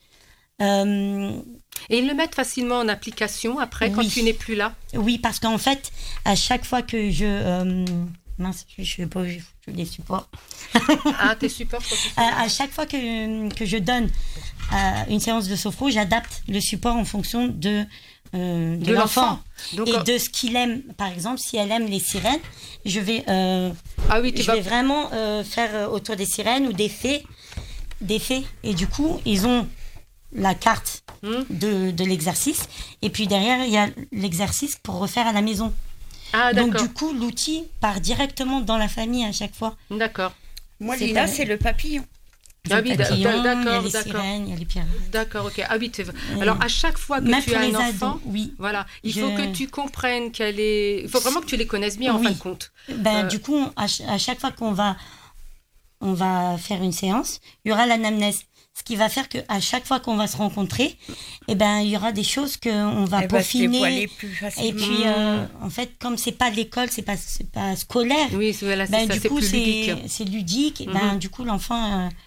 Euh, Et ils le mettent facilement en application après, oui. Quand tu n'es plus là? Oui, parce qu'en fait, à chaque fois que je... Euh, mince, je ne sais pas, je fais des supports. Ah, tes supports quand tu à, à chaque fois que, que je donne euh, une séance de sophro, j'adapte le support en fonction de, euh, de, de l'enfant. l'enfant. Donc, et euh... de ce qu'il aime. Par exemple, si elle aime les sirènes, je vais, euh, ah oui, tu je vas... vais vraiment euh, faire autour des sirènes ou des fées. Des fées. Et du coup, ils ont... la carte de, de l'exercice. Et puis derrière, il y a l'exercice pour refaire à la maison. Ah, d'accord. Donc du coup, l'outil part directement dans la famille à chaque fois. D'accord. Moi, c'est Lila, pas... c'est le papillon. Ah oui, papillon, d'accord, il y a les d'accord. Sirènes, il y a les pyramides. D'accord, ok. Ah oui, c'est... Alors à chaque fois que Même tu as un enfant, ados, oui. Voilà, il je... faut que tu comprennes qu'elle est... Il faut vraiment que tu les connaisses bien, oui. En fin de compte. Ben, euh... Du coup, à, ch- à chaque fois qu'on va, on va faire une séance, il y aura l'anamnèse. Ce qui va faire qu'à chaque fois qu'on va se rencontrer, eh ben, il y aura des choses qu'on va Elle peaufiner. Va et puis, euh, en fait, comme c'est pas l'école, c'est pas, c'est pas scolaire, oui, voilà, c'est ben, ça, du c'est coup, plus c'est, ludique. c'est ludique. Mm-hmm. Ben, du coup, l'enfant, euh,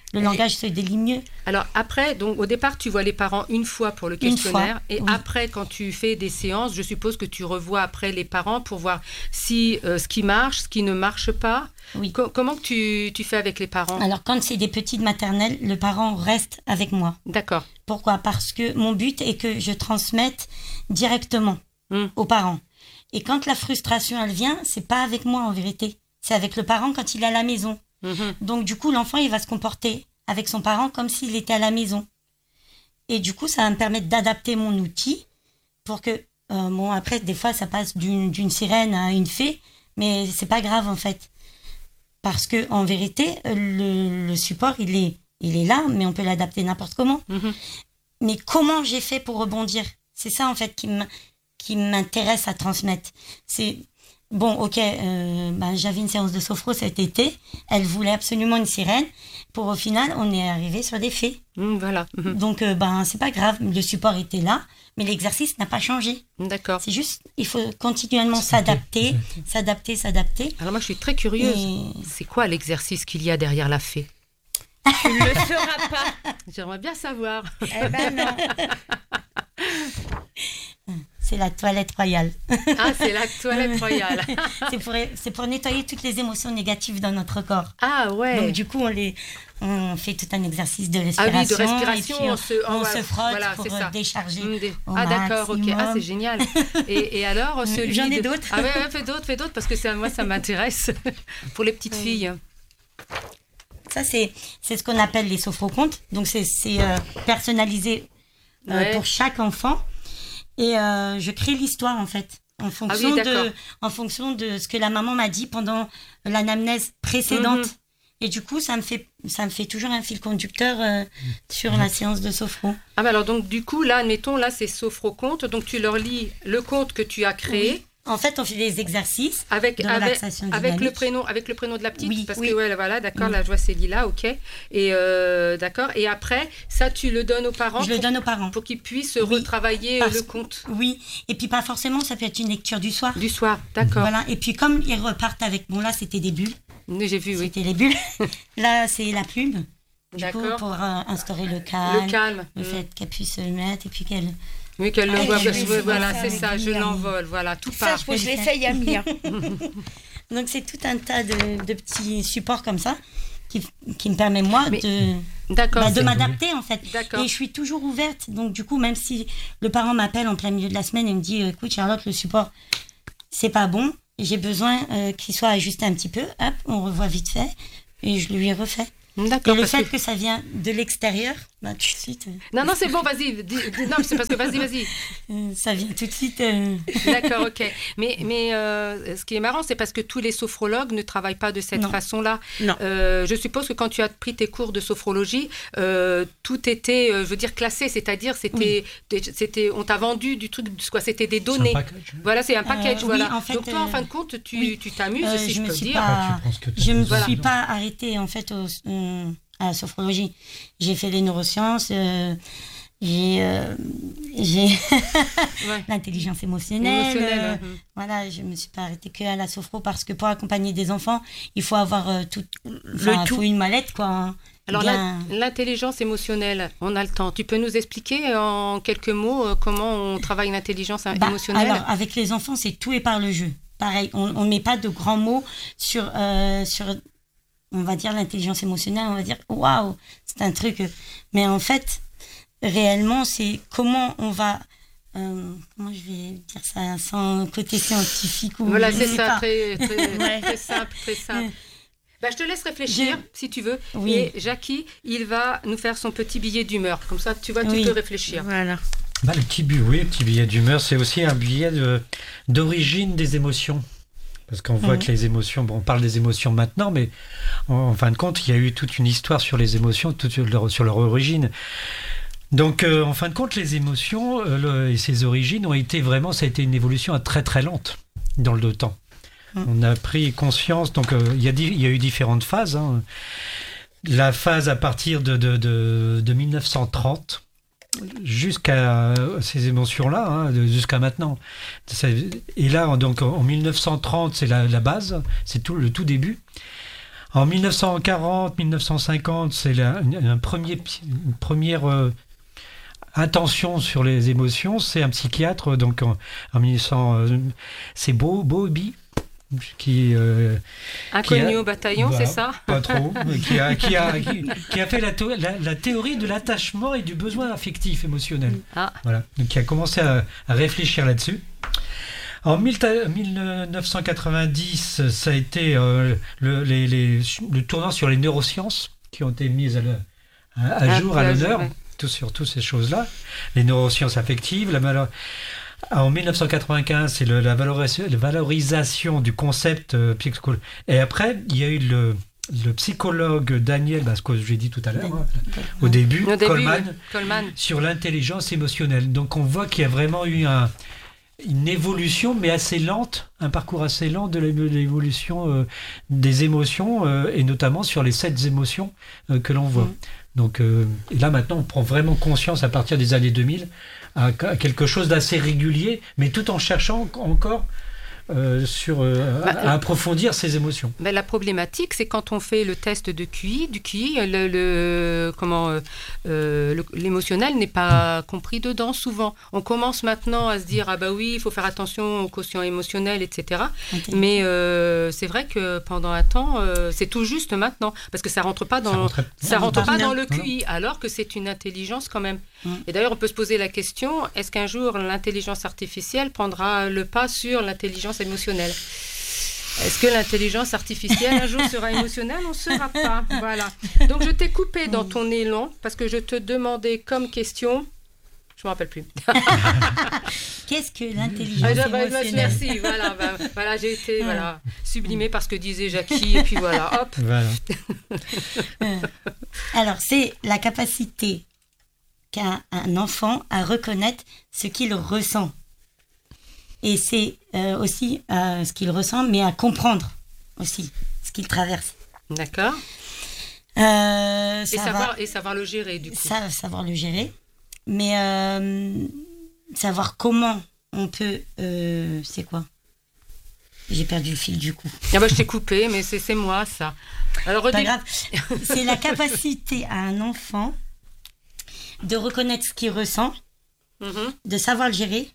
le langage se délie mieux. Alors après, donc au départ, tu vois les parents une fois pour le questionnaire, fois, et oui. après, quand tu fais des séances, je suppose que tu revois après les parents pour voir si euh, ce qui marche, ce qui ne marche pas. Oui. Co- comment que tu, tu fais avec les parents? Alors, quand c'est des petites maternelles, le parent reste avec moi. D'accord. Pourquoi? Parce que mon but est que je transmette directement Mm. aux parents. Et quand la frustration, elle vient, c'est pas avec moi en vérité. C'est avec le parent quand il est à la maison. Mhm. Donc, du coup, l'enfant, il va se comporter avec son parent comme s'il était à la maison. Et du coup, ça va me permettre d'adapter mon outil pour que, euh, bon, après, des fois, ça passe d'une, d'une sirène à une fée, mais c'est pas grave, en fait. Parce que, en vérité, le, le support, il est, il est là, mais on peut l'adapter n'importe comment. Mhm. Mais comment j'ai fait pour rebondir? C'est ça, en fait, qui m- qui m'intéresse à transmettre. C'est, bon, ok, euh, ben, j'avais une séance de sophro cet été. Elle voulait absolument une sirène. Pour, au final, on est arrivé sur des fées. Mm, voilà. Mhm. Donc, euh, ben, c'est pas grave. Le support était là, mais l'exercice n'a pas changé. D'accord. C'est juste, il faut continuellement s'adapter, s'adapter, s'adapter. Alors moi, je suis très curieuse. Et- C'est quoi l'exercice qu'il y a derrière la fée? Tu ne le sauras pas. J'aimerais bien savoir. Eh ben non. C'est la toilette royale. Ah, c'est la toilette royale. c'est, pour, c'est pour nettoyer toutes les émotions négatives dans notre corps. Ah ouais. Donc, du coup, on, les, on fait tout un exercice de Ah respiration. oui, de respiration, et puis on, on se, on oh, se ouais, frotte voilà, pour c'est euh, ça. décharger. Mm, des- au Ah d'accord, ok. maximum. Ah c'est génial. Et, et alors celui J'en ai de- d'autres. Ah ouais, ouais, fais d'autres, fais d'autres parce que ça, moi ça m'intéresse pour les petites filles. Ça, c'est, c'est ce qu'on appelle les sophrocontes. Donc, c'est, c'est euh, personnalisé euh, Ouais. pour chaque enfant. Et euh, je crée l'histoire, en fait, en fonction, Ah d'accord. de, en fonction de ce que la maman m'a dit pendant l'anamnèse précédente. Mhm. Et du coup, ça me fait, ça me fait toujours un fil conducteur euh, sur la séance de sophro. Ah bah alors donc du coup là, admettons là c'est sophro-conte, donc tu leur lis le conte que tu as créé. Oui. En fait, on fait des exercices Avec, de avec, relaxation avec le dynamique. prénom avec le prénom de la petite Oui, parce oui. que ouais voilà d'accord Oui. là je vois c'est Lila ok et euh, d'accord et après ça tu le donnes aux parents Je le pour, donne aux parents. pour qu'ils puissent Oui. retravailler Parce- le conte Oui, et puis pas forcément, ça peut être une lecture du soir. du soir d'accord. Voilà, et puis comme ils repartent avec, bon là c'était des bulles, Oui, j'ai vu oui c'était les bulles, là c'est la plume, du coup d'accord pour euh, instaurer le calme, le calme. le Mm. fait qu'elle puisse se mettre, et puis qu'elle... Oui, qu'elle le Ah, voit, je que- vais ouais, essayer voilà, de c'est faire ça, avec je Mia. l'envole, voilà, tout Ça, part. je, je l'ai fait il y a Mia. Donc c'est tout un tas de, de petits supports comme ça qui, qui me permet moi Mais- de, D'accord, bah, de c'est- m'adapter en fait. D'accord. Et je suis toujours ouverte, donc du coup même si le parent m'appelle en plein milieu de la semaine et me dit écoute Charlotte, le support c'est pas bon, j'ai besoin euh, qu'il soit ajusté un petit peu, hop, on revoit vite fait et je lui refais. Et D'accord, le parce fait que- que... ça vient de l'extérieur, bah, tout de suite, euh, Non, non, c'est bon, vas-y. dis- dis- Non, c'est parce que vas-y, vas-y. euh, ça vient tout de suite. euh, D'accord, ok. Mais, mais euh, ce qui est marrant, c'est parce que tous les sophrologues ne travaillent pas de cette Non. façon-là. Non. Euh, je suppose que quand tu as pris tes cours de sophrologie, euh, tout était, euh, je veux dire, classé, c'est-à-dire, c'était, c'était, on t'a vendu du truc, quoi, c'était des données. C'est un package. Voilà, c'est un package, oui, voilà. en fait, Donc toi, en euh, fin de compte, tu, oui. tu t'amuses, Euh, si je, je me peux suis dire. pas- Après, tu penses que t'as Je me besoin. suis pas arrêtée en fait au, euh, à la sophrologie. J'ai fait les neurosciences, euh, j'ai, euh, j'ai Ouais. l'intelligence émotionnelle. Émotionnelle, euh, mhm. Voilà, je me suis pas arrêtée que à la sophro parce que pour accompagner des enfants, il faut avoir euh, tout, enfin, tout. faut une mallette quoi. hein. Alors Bien- l'in- l'intelligence émotionnelle, on a le temps. Tu peux nous expliquer en quelques mots euh, comment on travaille l'intelligence Bah, émotionnelle? alors, avec les enfants, c'est tout et par le jeu. Pareil, on ne met pas de grands mots sur, euh, sur, on va dire, l'intelligence émotionnelle. On va dire, waouh, c'est un truc. euh, Mais en fait, réellement, c'est comment on va. euh, comment je vais dire ça sans côté scientifique ou Voilà, je c'est sais ça, pas. très, très, Ouais. très simple, très simple. Euh, Bah, je te laisse réfléchir, je- si tu veux. Oui. Et Jackie, il va nous faire son petit billet d'humeur. Comme ça, tu vois, tu Oui. peux réfléchir. Voilà. Bah, le petit billet, oui, le petit billet d'humeur, c'est aussi un billet de- d'origine des émotions. Parce qu'on voit Mhm. que les émotions, bon, on parle des émotions maintenant, mais en, en fin de compte, il y a eu toute une histoire sur les émotions, toute sur leur, sur leur origine. Donc, euh, en fin de compte, les émotions euh, le- et ses origines ont été vraiment, ça a été une évolution à très très lente dans le temps. Mhm. On a pris conscience, donc euh, il y a di- il y a eu différentes phases. hein. La phase à partir de, de, de, de mille neuf cent trente jusqu'à ces émotions-là, hein, de- jusqu'à maintenant. Ça- Et là, donc en mille neuf cent trente, c'est la, la base, c'est tout le tout début. En dix-neuf cent quarante, dix-neuf cent cinquante, c'est la, une, un premier, une première euh, intention sur les émotions. C'est un psychiatre, donc en, en mille neuf cents, euh, c'est Bo, Bowlby, qui euh, inconnu qui a, au bataillon, bah, c'est ça? Pas trop, mais qui a, qui a, qui, qui a fait la, théo- la, la théorie de l'attachement et du besoin affectif émotionnel. Ah. Voilà, donc qui a commencé à, à réfléchir là-dessus. En mille neuf cent quatre-vingt-dix, ça a été euh, le, les, les, le tournant sur les neurosciences qui ont été mises à, le, à, à jour, à l'honneur, ouais. Tout sur toutes ces choses-là. Les neurosciences affectives, la malheur... En dix-neuf cent quatre-vingt-quinze, c'est le, la, valorisation, la valorisation du concept euh, psychologique. Et après, il y a eu le, le psychologue Daniel, bah, ce que j'ai dit tout à l'heure, hein, au début, au début Coleman, oui. Coleman, sur l'intelligence émotionnelle. Donc on voit qu'il y a vraiment eu un, une évolution, mais assez lente, un parcours assez lent de l'évolution euh, des émotions, euh, et notamment sur les sept émotions euh, que l'on voit. Mmh. Donc euh, et là maintenant, on prend vraiment conscience à partir des années deux mille à quelque chose d'assez régulier, mais tout en cherchant encore euh, sur, euh, bah, à, à approfondir ses émotions. Bah, la problématique, c'est quand on fait le test de Q I, du Q I, le, le, comment, euh, le, l'émotionnel n'est pas compris dedans souvent. On commence maintenant à se dire, ah bah oui, il faut faire attention au quotient émotionnel, et cetera. Okay. Mais euh, c'est vrai que pendant un temps, euh, c'est tout juste maintenant, parce que ça rentre pas dans, ça rentre, ça rentre pas dans le Q I, alors que c'est une intelligence quand même. Mmh. Et d'ailleurs, on peut se poser la question, est-ce qu'un jour l'intelligence artificielle prendra le pas sur l'intelligence émotionnelle? Est-ce que l'intelligence artificielle un jour sera émotionnelle? On ne saura pas. Voilà. Donc je t'ai coupé dans ton élan parce que je te demandais comme question. Je ne me rappelle plus. Qu'est-ce que l'intelligence ah, bah, émotionnelle? Merci. Voilà, bah, voilà, j'ai été voilà, sublimée par ce que disait Jackie et puis voilà, hop. Voilà. Alors c'est la capacité qu'a un enfant à reconnaître ce qu'il ressent. Et c'est euh, aussi euh, ce qu'il ressent, mais à comprendre aussi ce qu'il traverse. D'accord. Euh, et, savoir, et savoir le gérer, du coup. Ça, savoir le gérer. Mais euh, savoir comment on peut... Euh, c'est quoi? J'ai perdu le fil du coup. Ah bah, je t'ai coupé, mais c'est, c'est moi, ça. Alors, pas redis... grave. C'est la capacité à un enfant de reconnaître ce qu'il ressent, mm-hmm. de savoir le gérer,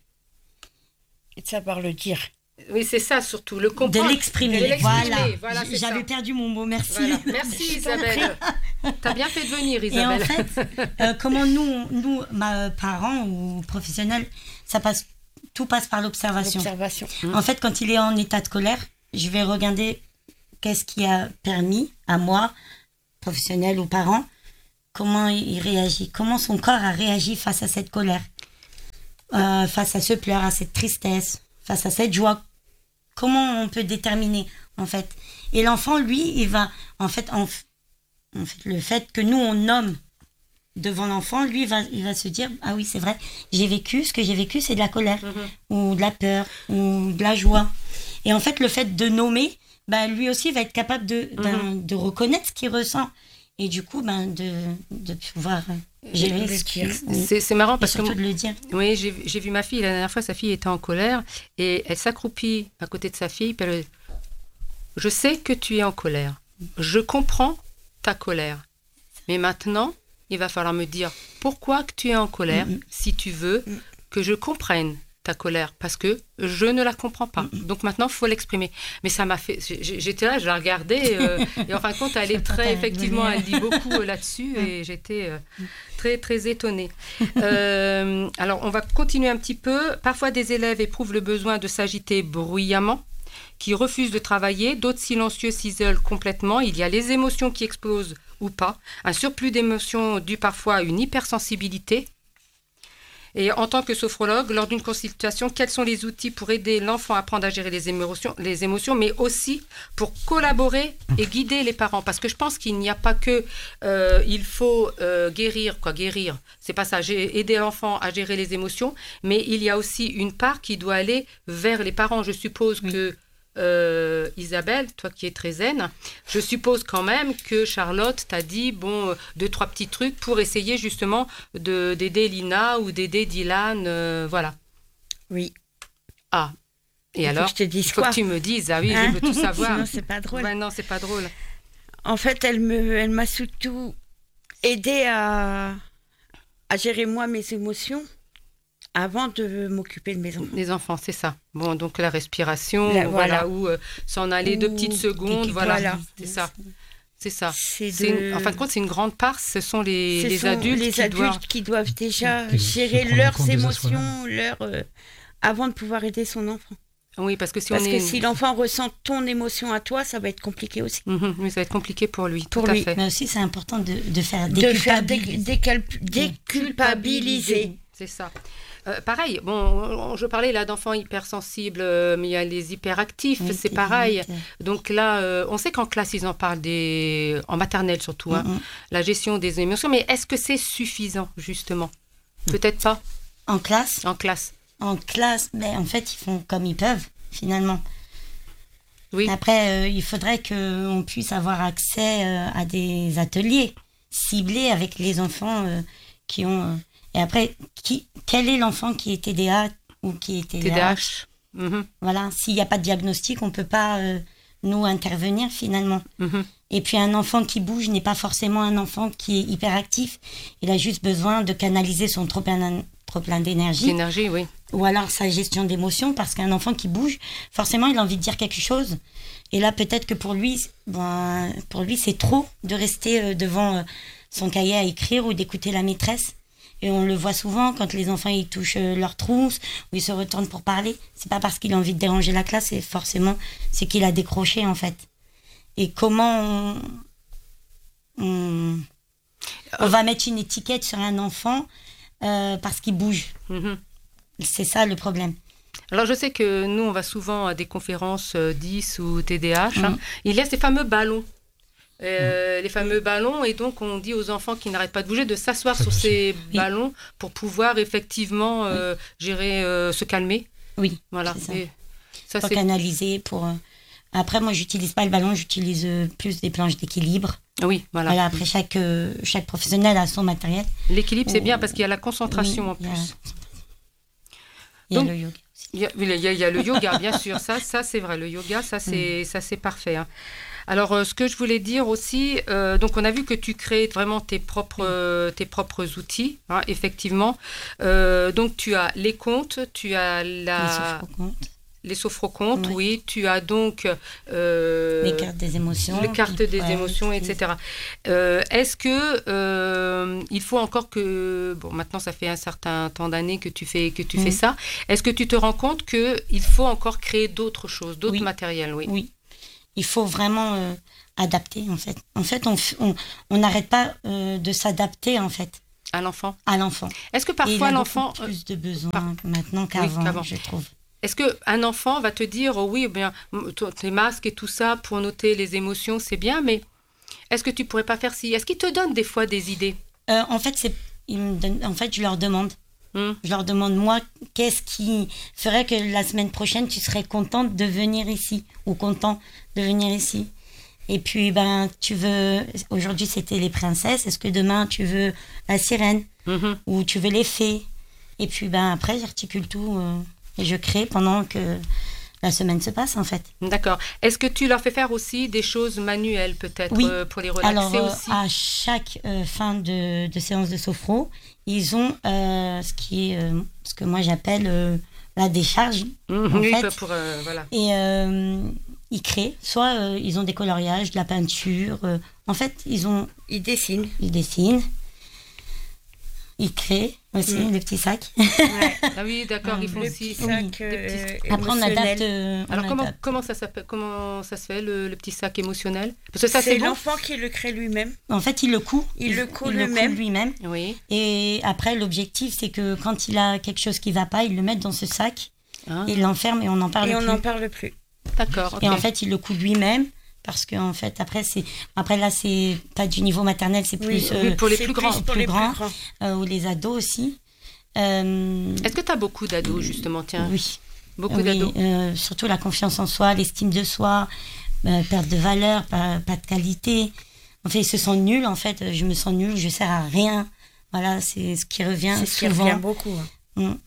et de savoir le dire. Oui, c'est ça surtout, le comprendre. De l'exprimer. De l'exprimer. Voilà, voilà c'est j'avais ça. perdu mon mot, merci. Voilà. Merci Isabelle. T'as bien fait de venir Isabelle. Et en fait, euh, comment nous, nous ma, parents ou professionnels, ça passe, tout passe par l'observation. L'observation. Mmh. En fait, quand il est en état de colère, je vais regarder qu'est-ce qui a permis à moi, professionnel ou parent, comment il réagit, comment son corps a réagi face à cette colère. Euh, face à ce pleur, à cette tristesse, face à cette joie. Comment on peut déterminer, en fait? Et l'enfant, lui, il va, en fait, en, en fait, le fait que nous, on nomme devant l'enfant, lui, il va, il va se dire, ah oui, c'est vrai, j'ai vécu, ce que j'ai vécu, c'est de la colère, mm-hmm. ou de la peur, ou de la joie. Et en fait, le fait de nommer, ben, lui aussi va être capable de, mm-hmm. ben, de reconnaître ce qu'il ressent. Et du coup, ben, de, de pouvoir gérer ce qu'il... C'est, c'est marrant parce que... de le dire. Oui, j'ai, j'ai vu ma fille, la dernière fois, sa fille était en colère et elle s'accroupit à côté de sa fille. Puis elle, je sais que tu es en colère. Je comprends ta colère. Mais maintenant, il va falloir me dire pourquoi que tu es en colère, mm-hmm. si tu veux que je comprenne ta colère, parce que je ne la comprends pas. Donc maintenant, il faut l'exprimer. Mais ça m'a fait... J'étais là, je la regardais, euh, et en fin de compte, elle est très... Effectivement, elle dit beaucoup euh, là-dessus, et j'étais euh, très, très étonnée. Euh, alors, on va continuer un petit peu. Parfois, des élèves éprouvent le besoin de s'agiter bruyamment, qui refusent de travailler. D'autres silencieux s'isolent complètement. Il y a les émotions qui explosent ou pas. Un surplus d'émotions dû parfois à une hypersensibilité. Et en tant que sophrologue, lors d'une consultation, quels sont les outils pour aider l'enfant à apprendre à gérer les émotions, les émotions, mais aussi pour collaborer et guider les parents? Parce que je pense qu'il n'y a pas que euh, il faut euh, guérir, quoi, guérir. C'est pas ça, j'ai aider l'enfant à gérer les émotions, mais il y a aussi une part qui doit aller vers les parents. Je suppose oui. que Euh, Isabelle, toi qui es très zen, je suppose quand même que Charlotte t'a dit bon deux trois petits trucs pour essayer justement de d'aider Lina ou d'aider Dylan, euh, voilà. Oui. Ah. Et il alors, faut que je te dise il faut quoi que tu me dises. Ah oui, hein? Je veux tout savoir. Sinon c'est pas drôle. Ouais, non, c'est pas drôle. En fait, elle, me, elle m'a surtout aidé à, à gérer moi mes émotions avant de m'occuper de mes enfants. Les enfants, c'est ça. Bon, donc la respiration, La- voilà, voilà. où euh, s'en aller deux Ou- petites secondes, voilà, voilà. c'est ça. C'est ça. C'est C'est de- une- En fin de compte, c'est une grande part, ce sont les, Ce les sont adultes les qui adultes doivent... qui doivent déjà Qui- qui gérer prennent en leurs compte déjà émotions, leurs, euh, avant de pouvoir aider son enfant. Oui, parce que si Parce on que est... si l'enfant ressent ton émotion à toi, ça va être compliqué aussi. Mhm, oui, ça va être compliqué pour lui, Pour tout à lui. fait. Mais aussi, c'est important de, de faire De faire déculpabiliser. dé- décalp- déculpabiliser. C'est ça. Euh, pareil, bon, on- je parlais là d'enfants hypersensibles, euh, mais il y a les hyperactifs, Oui, c'est t'es pareil. limite. Donc là, euh, on sait qu'en classe, ils en parlent des... en maternelle surtout, hein, Mhm. la gestion des émotions, mais est-ce que c'est suffisant, justement? Peut-être pas, En classe, en classe. en classe, ben, en fait, ils font comme ils peuvent, finalement. Oui, Après, euh, il faudrait qu'on puisse avoir accès euh, à des ateliers ciblés avec les enfants euh, qui ont... euh, Et après, qui, quel est l'enfant qui est T D A ou qui est T D A H? T D A H. Mhm, Voilà, s'il n'y a pas de diagnostic, on ne peut pas, euh, nous, intervenir, finalement. mhm. Et puis, un enfant qui bouge n'est pas forcément un enfant qui est hyperactif. Il a juste besoin de canaliser son trop-plein trop-plein d'énergie. L'énergie, oui. Ou alors sa gestion d'émotions, parce qu'un enfant qui bouge, forcément, il a envie de dire quelque chose. Et là, peut-être que pour lui, ben, pour lui, c'est trop de rester euh, devant euh, son cahier à écrire ou d'écouter la maîtresse. Et on le voit souvent quand les enfants ils touchent euh, leur trousse ou ils se retournent pour parler. C'est pas parce qu'il a envie de déranger la classe, c'est forcément c'est qu'il a décroché en fait. Et comment on, on, on va mettre une étiquette sur un enfant euh, parce qu'il bouge. Mhm. C'est ça le problème. Alors, je sais que nous, on va souvent à des conférences euh, dix ou T D A H. hein. Mhm. Il y a ces fameux ballons. Euh, les fameux ballons, et donc on dit aux enfants qui n'arrêtent pas de bouger de s'asseoir Ça, sur bien sûr. ces Oui. ballons pour pouvoir effectivement euh, gérer, euh, se calmer. Oui. Voilà. C'est ça. Et ça, Pour c'est... canaliser, pour... euh, Après, moi, j'utilise pas le ballon, j'utilise euh, plus des planches d'équilibre. Oui, voilà. Voilà, après, chaque, euh, chaque professionnel a son matériel. L'équilibre, c'est Oh. bien parce qu'il y a la concentration Oui, en il y a- plus. Il y a Donc- le yoga. Il y, a, il y a- il y a le yoga, bien sûr. Ça, ça c'est vrai. Le yoga, ça, c'est, ça, c'est parfait. hein. Alors, euh, ce que je voulais dire aussi, euh, donc on a vu que tu crées vraiment tes propres, euh, tes propres outils, hein, effectivement. Euh, donc, tu as les comptes, tu as la... Les sophrocomptes, les sophrocomptes, Oui. oui. Tu as donc... euh, les cartes des émotions. les cartes puis, des ouais, émotions, puis- et cetera. Euh, est-ce que euh, il faut encore que... Bon, maintenant, ça fait un certain temps d'années que tu fais, que tu Mm. fais ça. Est-ce que tu te rends compte qu'il faut encore créer d'autres choses, d'autres Oui. matériels, oui. Oui. Il faut vraiment euh, adapter, en fait. En fait, on f- on on n'arrête pas euh, de s'adapter, en fait, À l'enfant. à l'enfant. Est-ce que Et il parfois a l'enfant... beaucoup plus de besoins par- maintenant qu'avant, qu'avant. je trouve. Est-ce qu'un enfant va te dire, oh oui, eh bien, m- t- tes masques et tout ça pour noter les émotions, c'est bien, mais est-ce que tu pourrais pas faire ci? Est-ce qu'il te donne des fois des idées? Euh, en fait, c'est, ils me donnent- en fait, je leur demande. Hmm. Je leur demande, moi, qu'est-ce qui ferait que la semaine prochaine, tu serais contente de venir ici ou content de venir ici. Et puis, ben, tu veux... Aujourd'hui, c'était les princesses. Est-ce que demain, tu veux la sirène Mhm. ou tu veux les fées? Et puis, ben, après, j'articule tout euh, et je crée pendant que la semaine se passe, en fait. D'accord. Est-ce que tu leur fais faire aussi des choses manuelles, peut-être, Oui. euh, pour les relaxer Alors, euh, aussi? à chaque euh, fin de, de séance de sophro, ils ont euh, ce qui est, euh, ce que moi j'appelle euh, la décharge. Mhm, en oui, fait. pour, euh, voilà. Et euh, ils créent, soit euh, ils ont des coloriages, de la peinture. euh, en fait, ils ont, Il dessine. ils dessinent, ils créent aussi Mm. des petits sacs. Ouais. Ah oui, d'accord, ils font Le aussi... petit oui. sac Des euh, petits- Après, on émotionnel. adapte. euh, on Alors, comment, adapte. comment, ça s'appelle, comment ça se fait, le, le petit sac émotionnel? Parce que ça, C'est c'est bon. l'enfant qui le crée lui-même. En fait, il le coud. Il le coud il lui-même. lui-même. Oui. Et après, l'objectif, c'est que quand il a quelque chose qui va pas, il le met dans ce sac, Ah, il l'enferme et on n'en parle Et on plus. n'en parle plus. d'accord, ok. Et en fait, il le coud lui-même parce que en fait, après, c'est après là, c'est pas du niveau maternel, c'est Oui, plus oui, euh, pour les C'est plus grands. pour plus les grands. plus grands. euh, ou les ados aussi. Euh, Est-ce que tu as beaucoup d'ados, justement, tiens? oui, Beaucoup oui, d'ados. euh, surtout la confiance en soi, l'estime de soi, euh, perte de valeur, pas, pas de qualité. En fait, ils se sentent nuls. En fait, je me sens nulle, je sers à rien. Voilà, c'est ce qui revient C'est ce qui souvent. revient beaucoup. hein. Mm.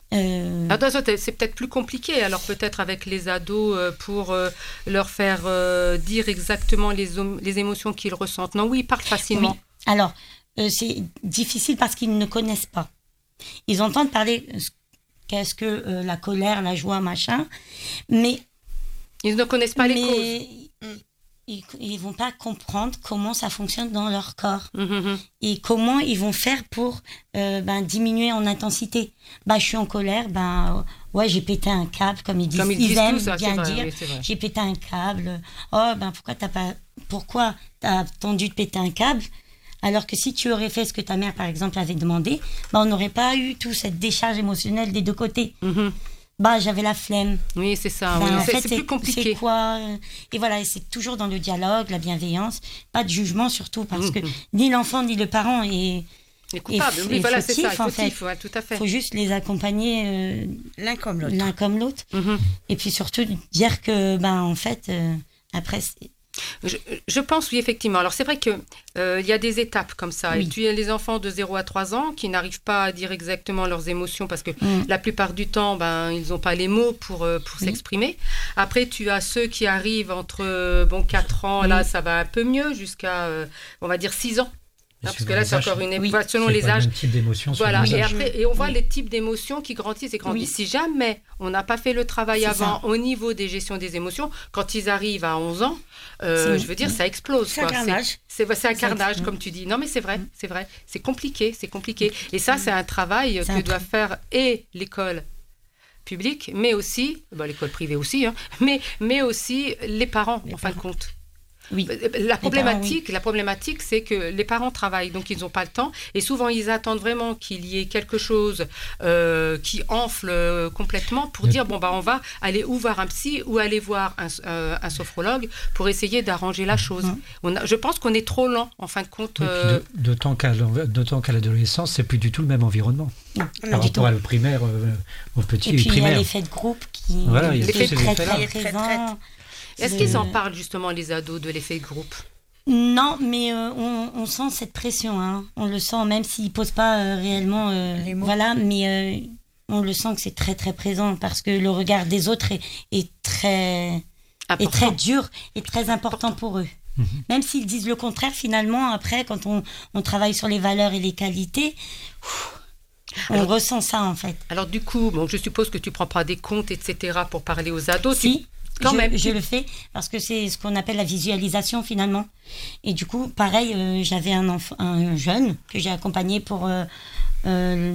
Euh, Attends, ça, c'est peut-être plus compliqué, alors peut-être avec les ados, euh, pour euh, leur faire euh, dire exactement les, om- les émotions qu'ils ressentent. Non, oui, ils parlent facilement. oui. Alors, euh, c'est difficile parce qu'ils ne connaissent pas. Ils entendent parler euh, qu'est-ce que euh, la colère, la joie, machin, mais Ils ne connaissent pas les mais causes. ils, ils vont pas comprendre comment ça fonctionne dans leur corps Hum, hum, hum. et comment ils vont faire pour euh, ben, diminuer en intensité. Bah, je suis en colère, ben ouais, j'ai pété un câble, comme ils disent. Comme ils disent aiment tous, ça, c'est bien vrai, dire. oui, c'est vrai. J'ai pété un câble. Oh ben pourquoi t'as pas, pourquoi t'as attendu de péter un câble? Alors que si tu aurais fait ce que ta mère, par exemple, avait demandé, ben, on n'aurait pas eu toute cette décharge émotionnelle des deux côtés. Mhm. Bah, j'avais la flemme. Oui, c'est ça. Ben, oui. en C'est fait, c'est plus compliqué. C'est quoi euh, Et voilà, et c'est toujours dans le dialogue, la bienveillance, pas de jugement surtout, parce que Mhm. ni l'enfant ni le parent est. Les coupables, Et f- oui, et voilà, c'est ça. fautif, en Fautif, fait. ouais, tout à fait. Il faut juste les accompagner euh, L'un comme l'autre. l'un comme l'autre. Mhm. Et puis surtout dire que, ben, en fait, euh, après, c'est- Je, je pense, oui, effectivement. Alors, c'est vrai qu'il euh, y a des étapes comme ça. Oui. Et tu as les enfants de zéro à trois ans qui n'arrivent pas à dire exactement leurs émotions parce que Mm. la plupart du temps, ben, ils n'ont pas les mots pour, euh, pour Oui. s'exprimer. Après, tu as ceux qui arrivent entre euh, bon, quatre ans, là, Oui. ça va un peu mieux, jusqu'à, euh, on va dire, six ans. Et Hein, parce suivant que là, les c'est âges, encore une Oui. époque, selon c'est les pas le âges. même type d'émotion selon Voilà, les et âges. après, et on voit Oui. les types d'émotions qui grandissent et grandissent. Oui. Si jamais on n'a pas fait le travail C'est avant ça. au niveau des gestions des émotions, quand ils arrivent à onze ans, euh, C'est- je veux dire, ça explose. C'est un quoi. carnage. C'est c'est un Ça carnage, explose. comme tu dis. Non, mais c'est vrai, c'est vrai. C'est compliqué, c'est compliqué. Et ça, c'est un travail C'est que un doit tra- faire et l'école publique, mais aussi, bon, l'école privée aussi, hein, mais, mais aussi les parents, Les en fin de parents. compte. oui. La problématique, parents, oui. la problématique, c'est que les parents travaillent, donc ils n'ont pas le temps, et souvent ils attendent vraiment qu'il y ait quelque chose euh, qui enfle euh, complètement pour Mais- dire bon bah on va aller ou voir un psy ou aller voir un, euh, un sophrologue pour essayer d'arranger la chose. Mhm. On a, je pense qu'on est trop lent en fin de compte. Et puis euh, de- d'autant qu'à l'env- d'autant qu'à l'adolescence, c'est plus du tout le même environnement. Non, Par pas du tout. rapport à le primaire, euh, au petit Et et puis il y a primaire. l'effet de groupe qui Voilà, il y a qui tous est ces très effets-là. très Très, très, présent. Est-ce Le- qu'ils en parlent justement les ados de l'effet de groupe? Non, mais euh, on, on sent cette pression. Hein. On le sent, même s'ils ne posent pas euh, réellement. euh, Les mots. Voilà, mais euh, on le sent que c'est très très présent parce que le regard des autres est, est très est Important. très dur et très important pour eux. Mhm. Même s'ils disent le contraire, finalement, après, quand on, on travaille sur les valeurs et les qualités, ouf, on Alors- ressent ça en fait. Alors du coup, bon, je suppose que tu prends pas des comptes, et cetera pour parler aux ados. Tu- Si, quand je, même, je tu- le fais parce que c'est ce qu'on appelle la visualisation finalement. Et du coup, pareil, euh, j'avais un, enfant, un jeune que j'ai accompagné pour euh, euh,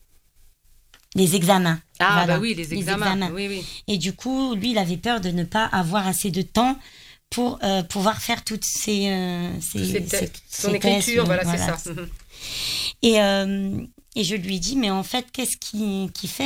les examens. Ah Voilà, bah oui, les examens. Oui, oui. Et du coup, lui, il avait peur de ne pas avoir assez de temps pour euh, pouvoir faire toutes ces, euh, ces, C'est ces- son ces écriture, tests, voilà, voilà. c'est ça. Mhm. Et, euh, et je lui dis, mais en fait, qu'est-ce qui, qui fait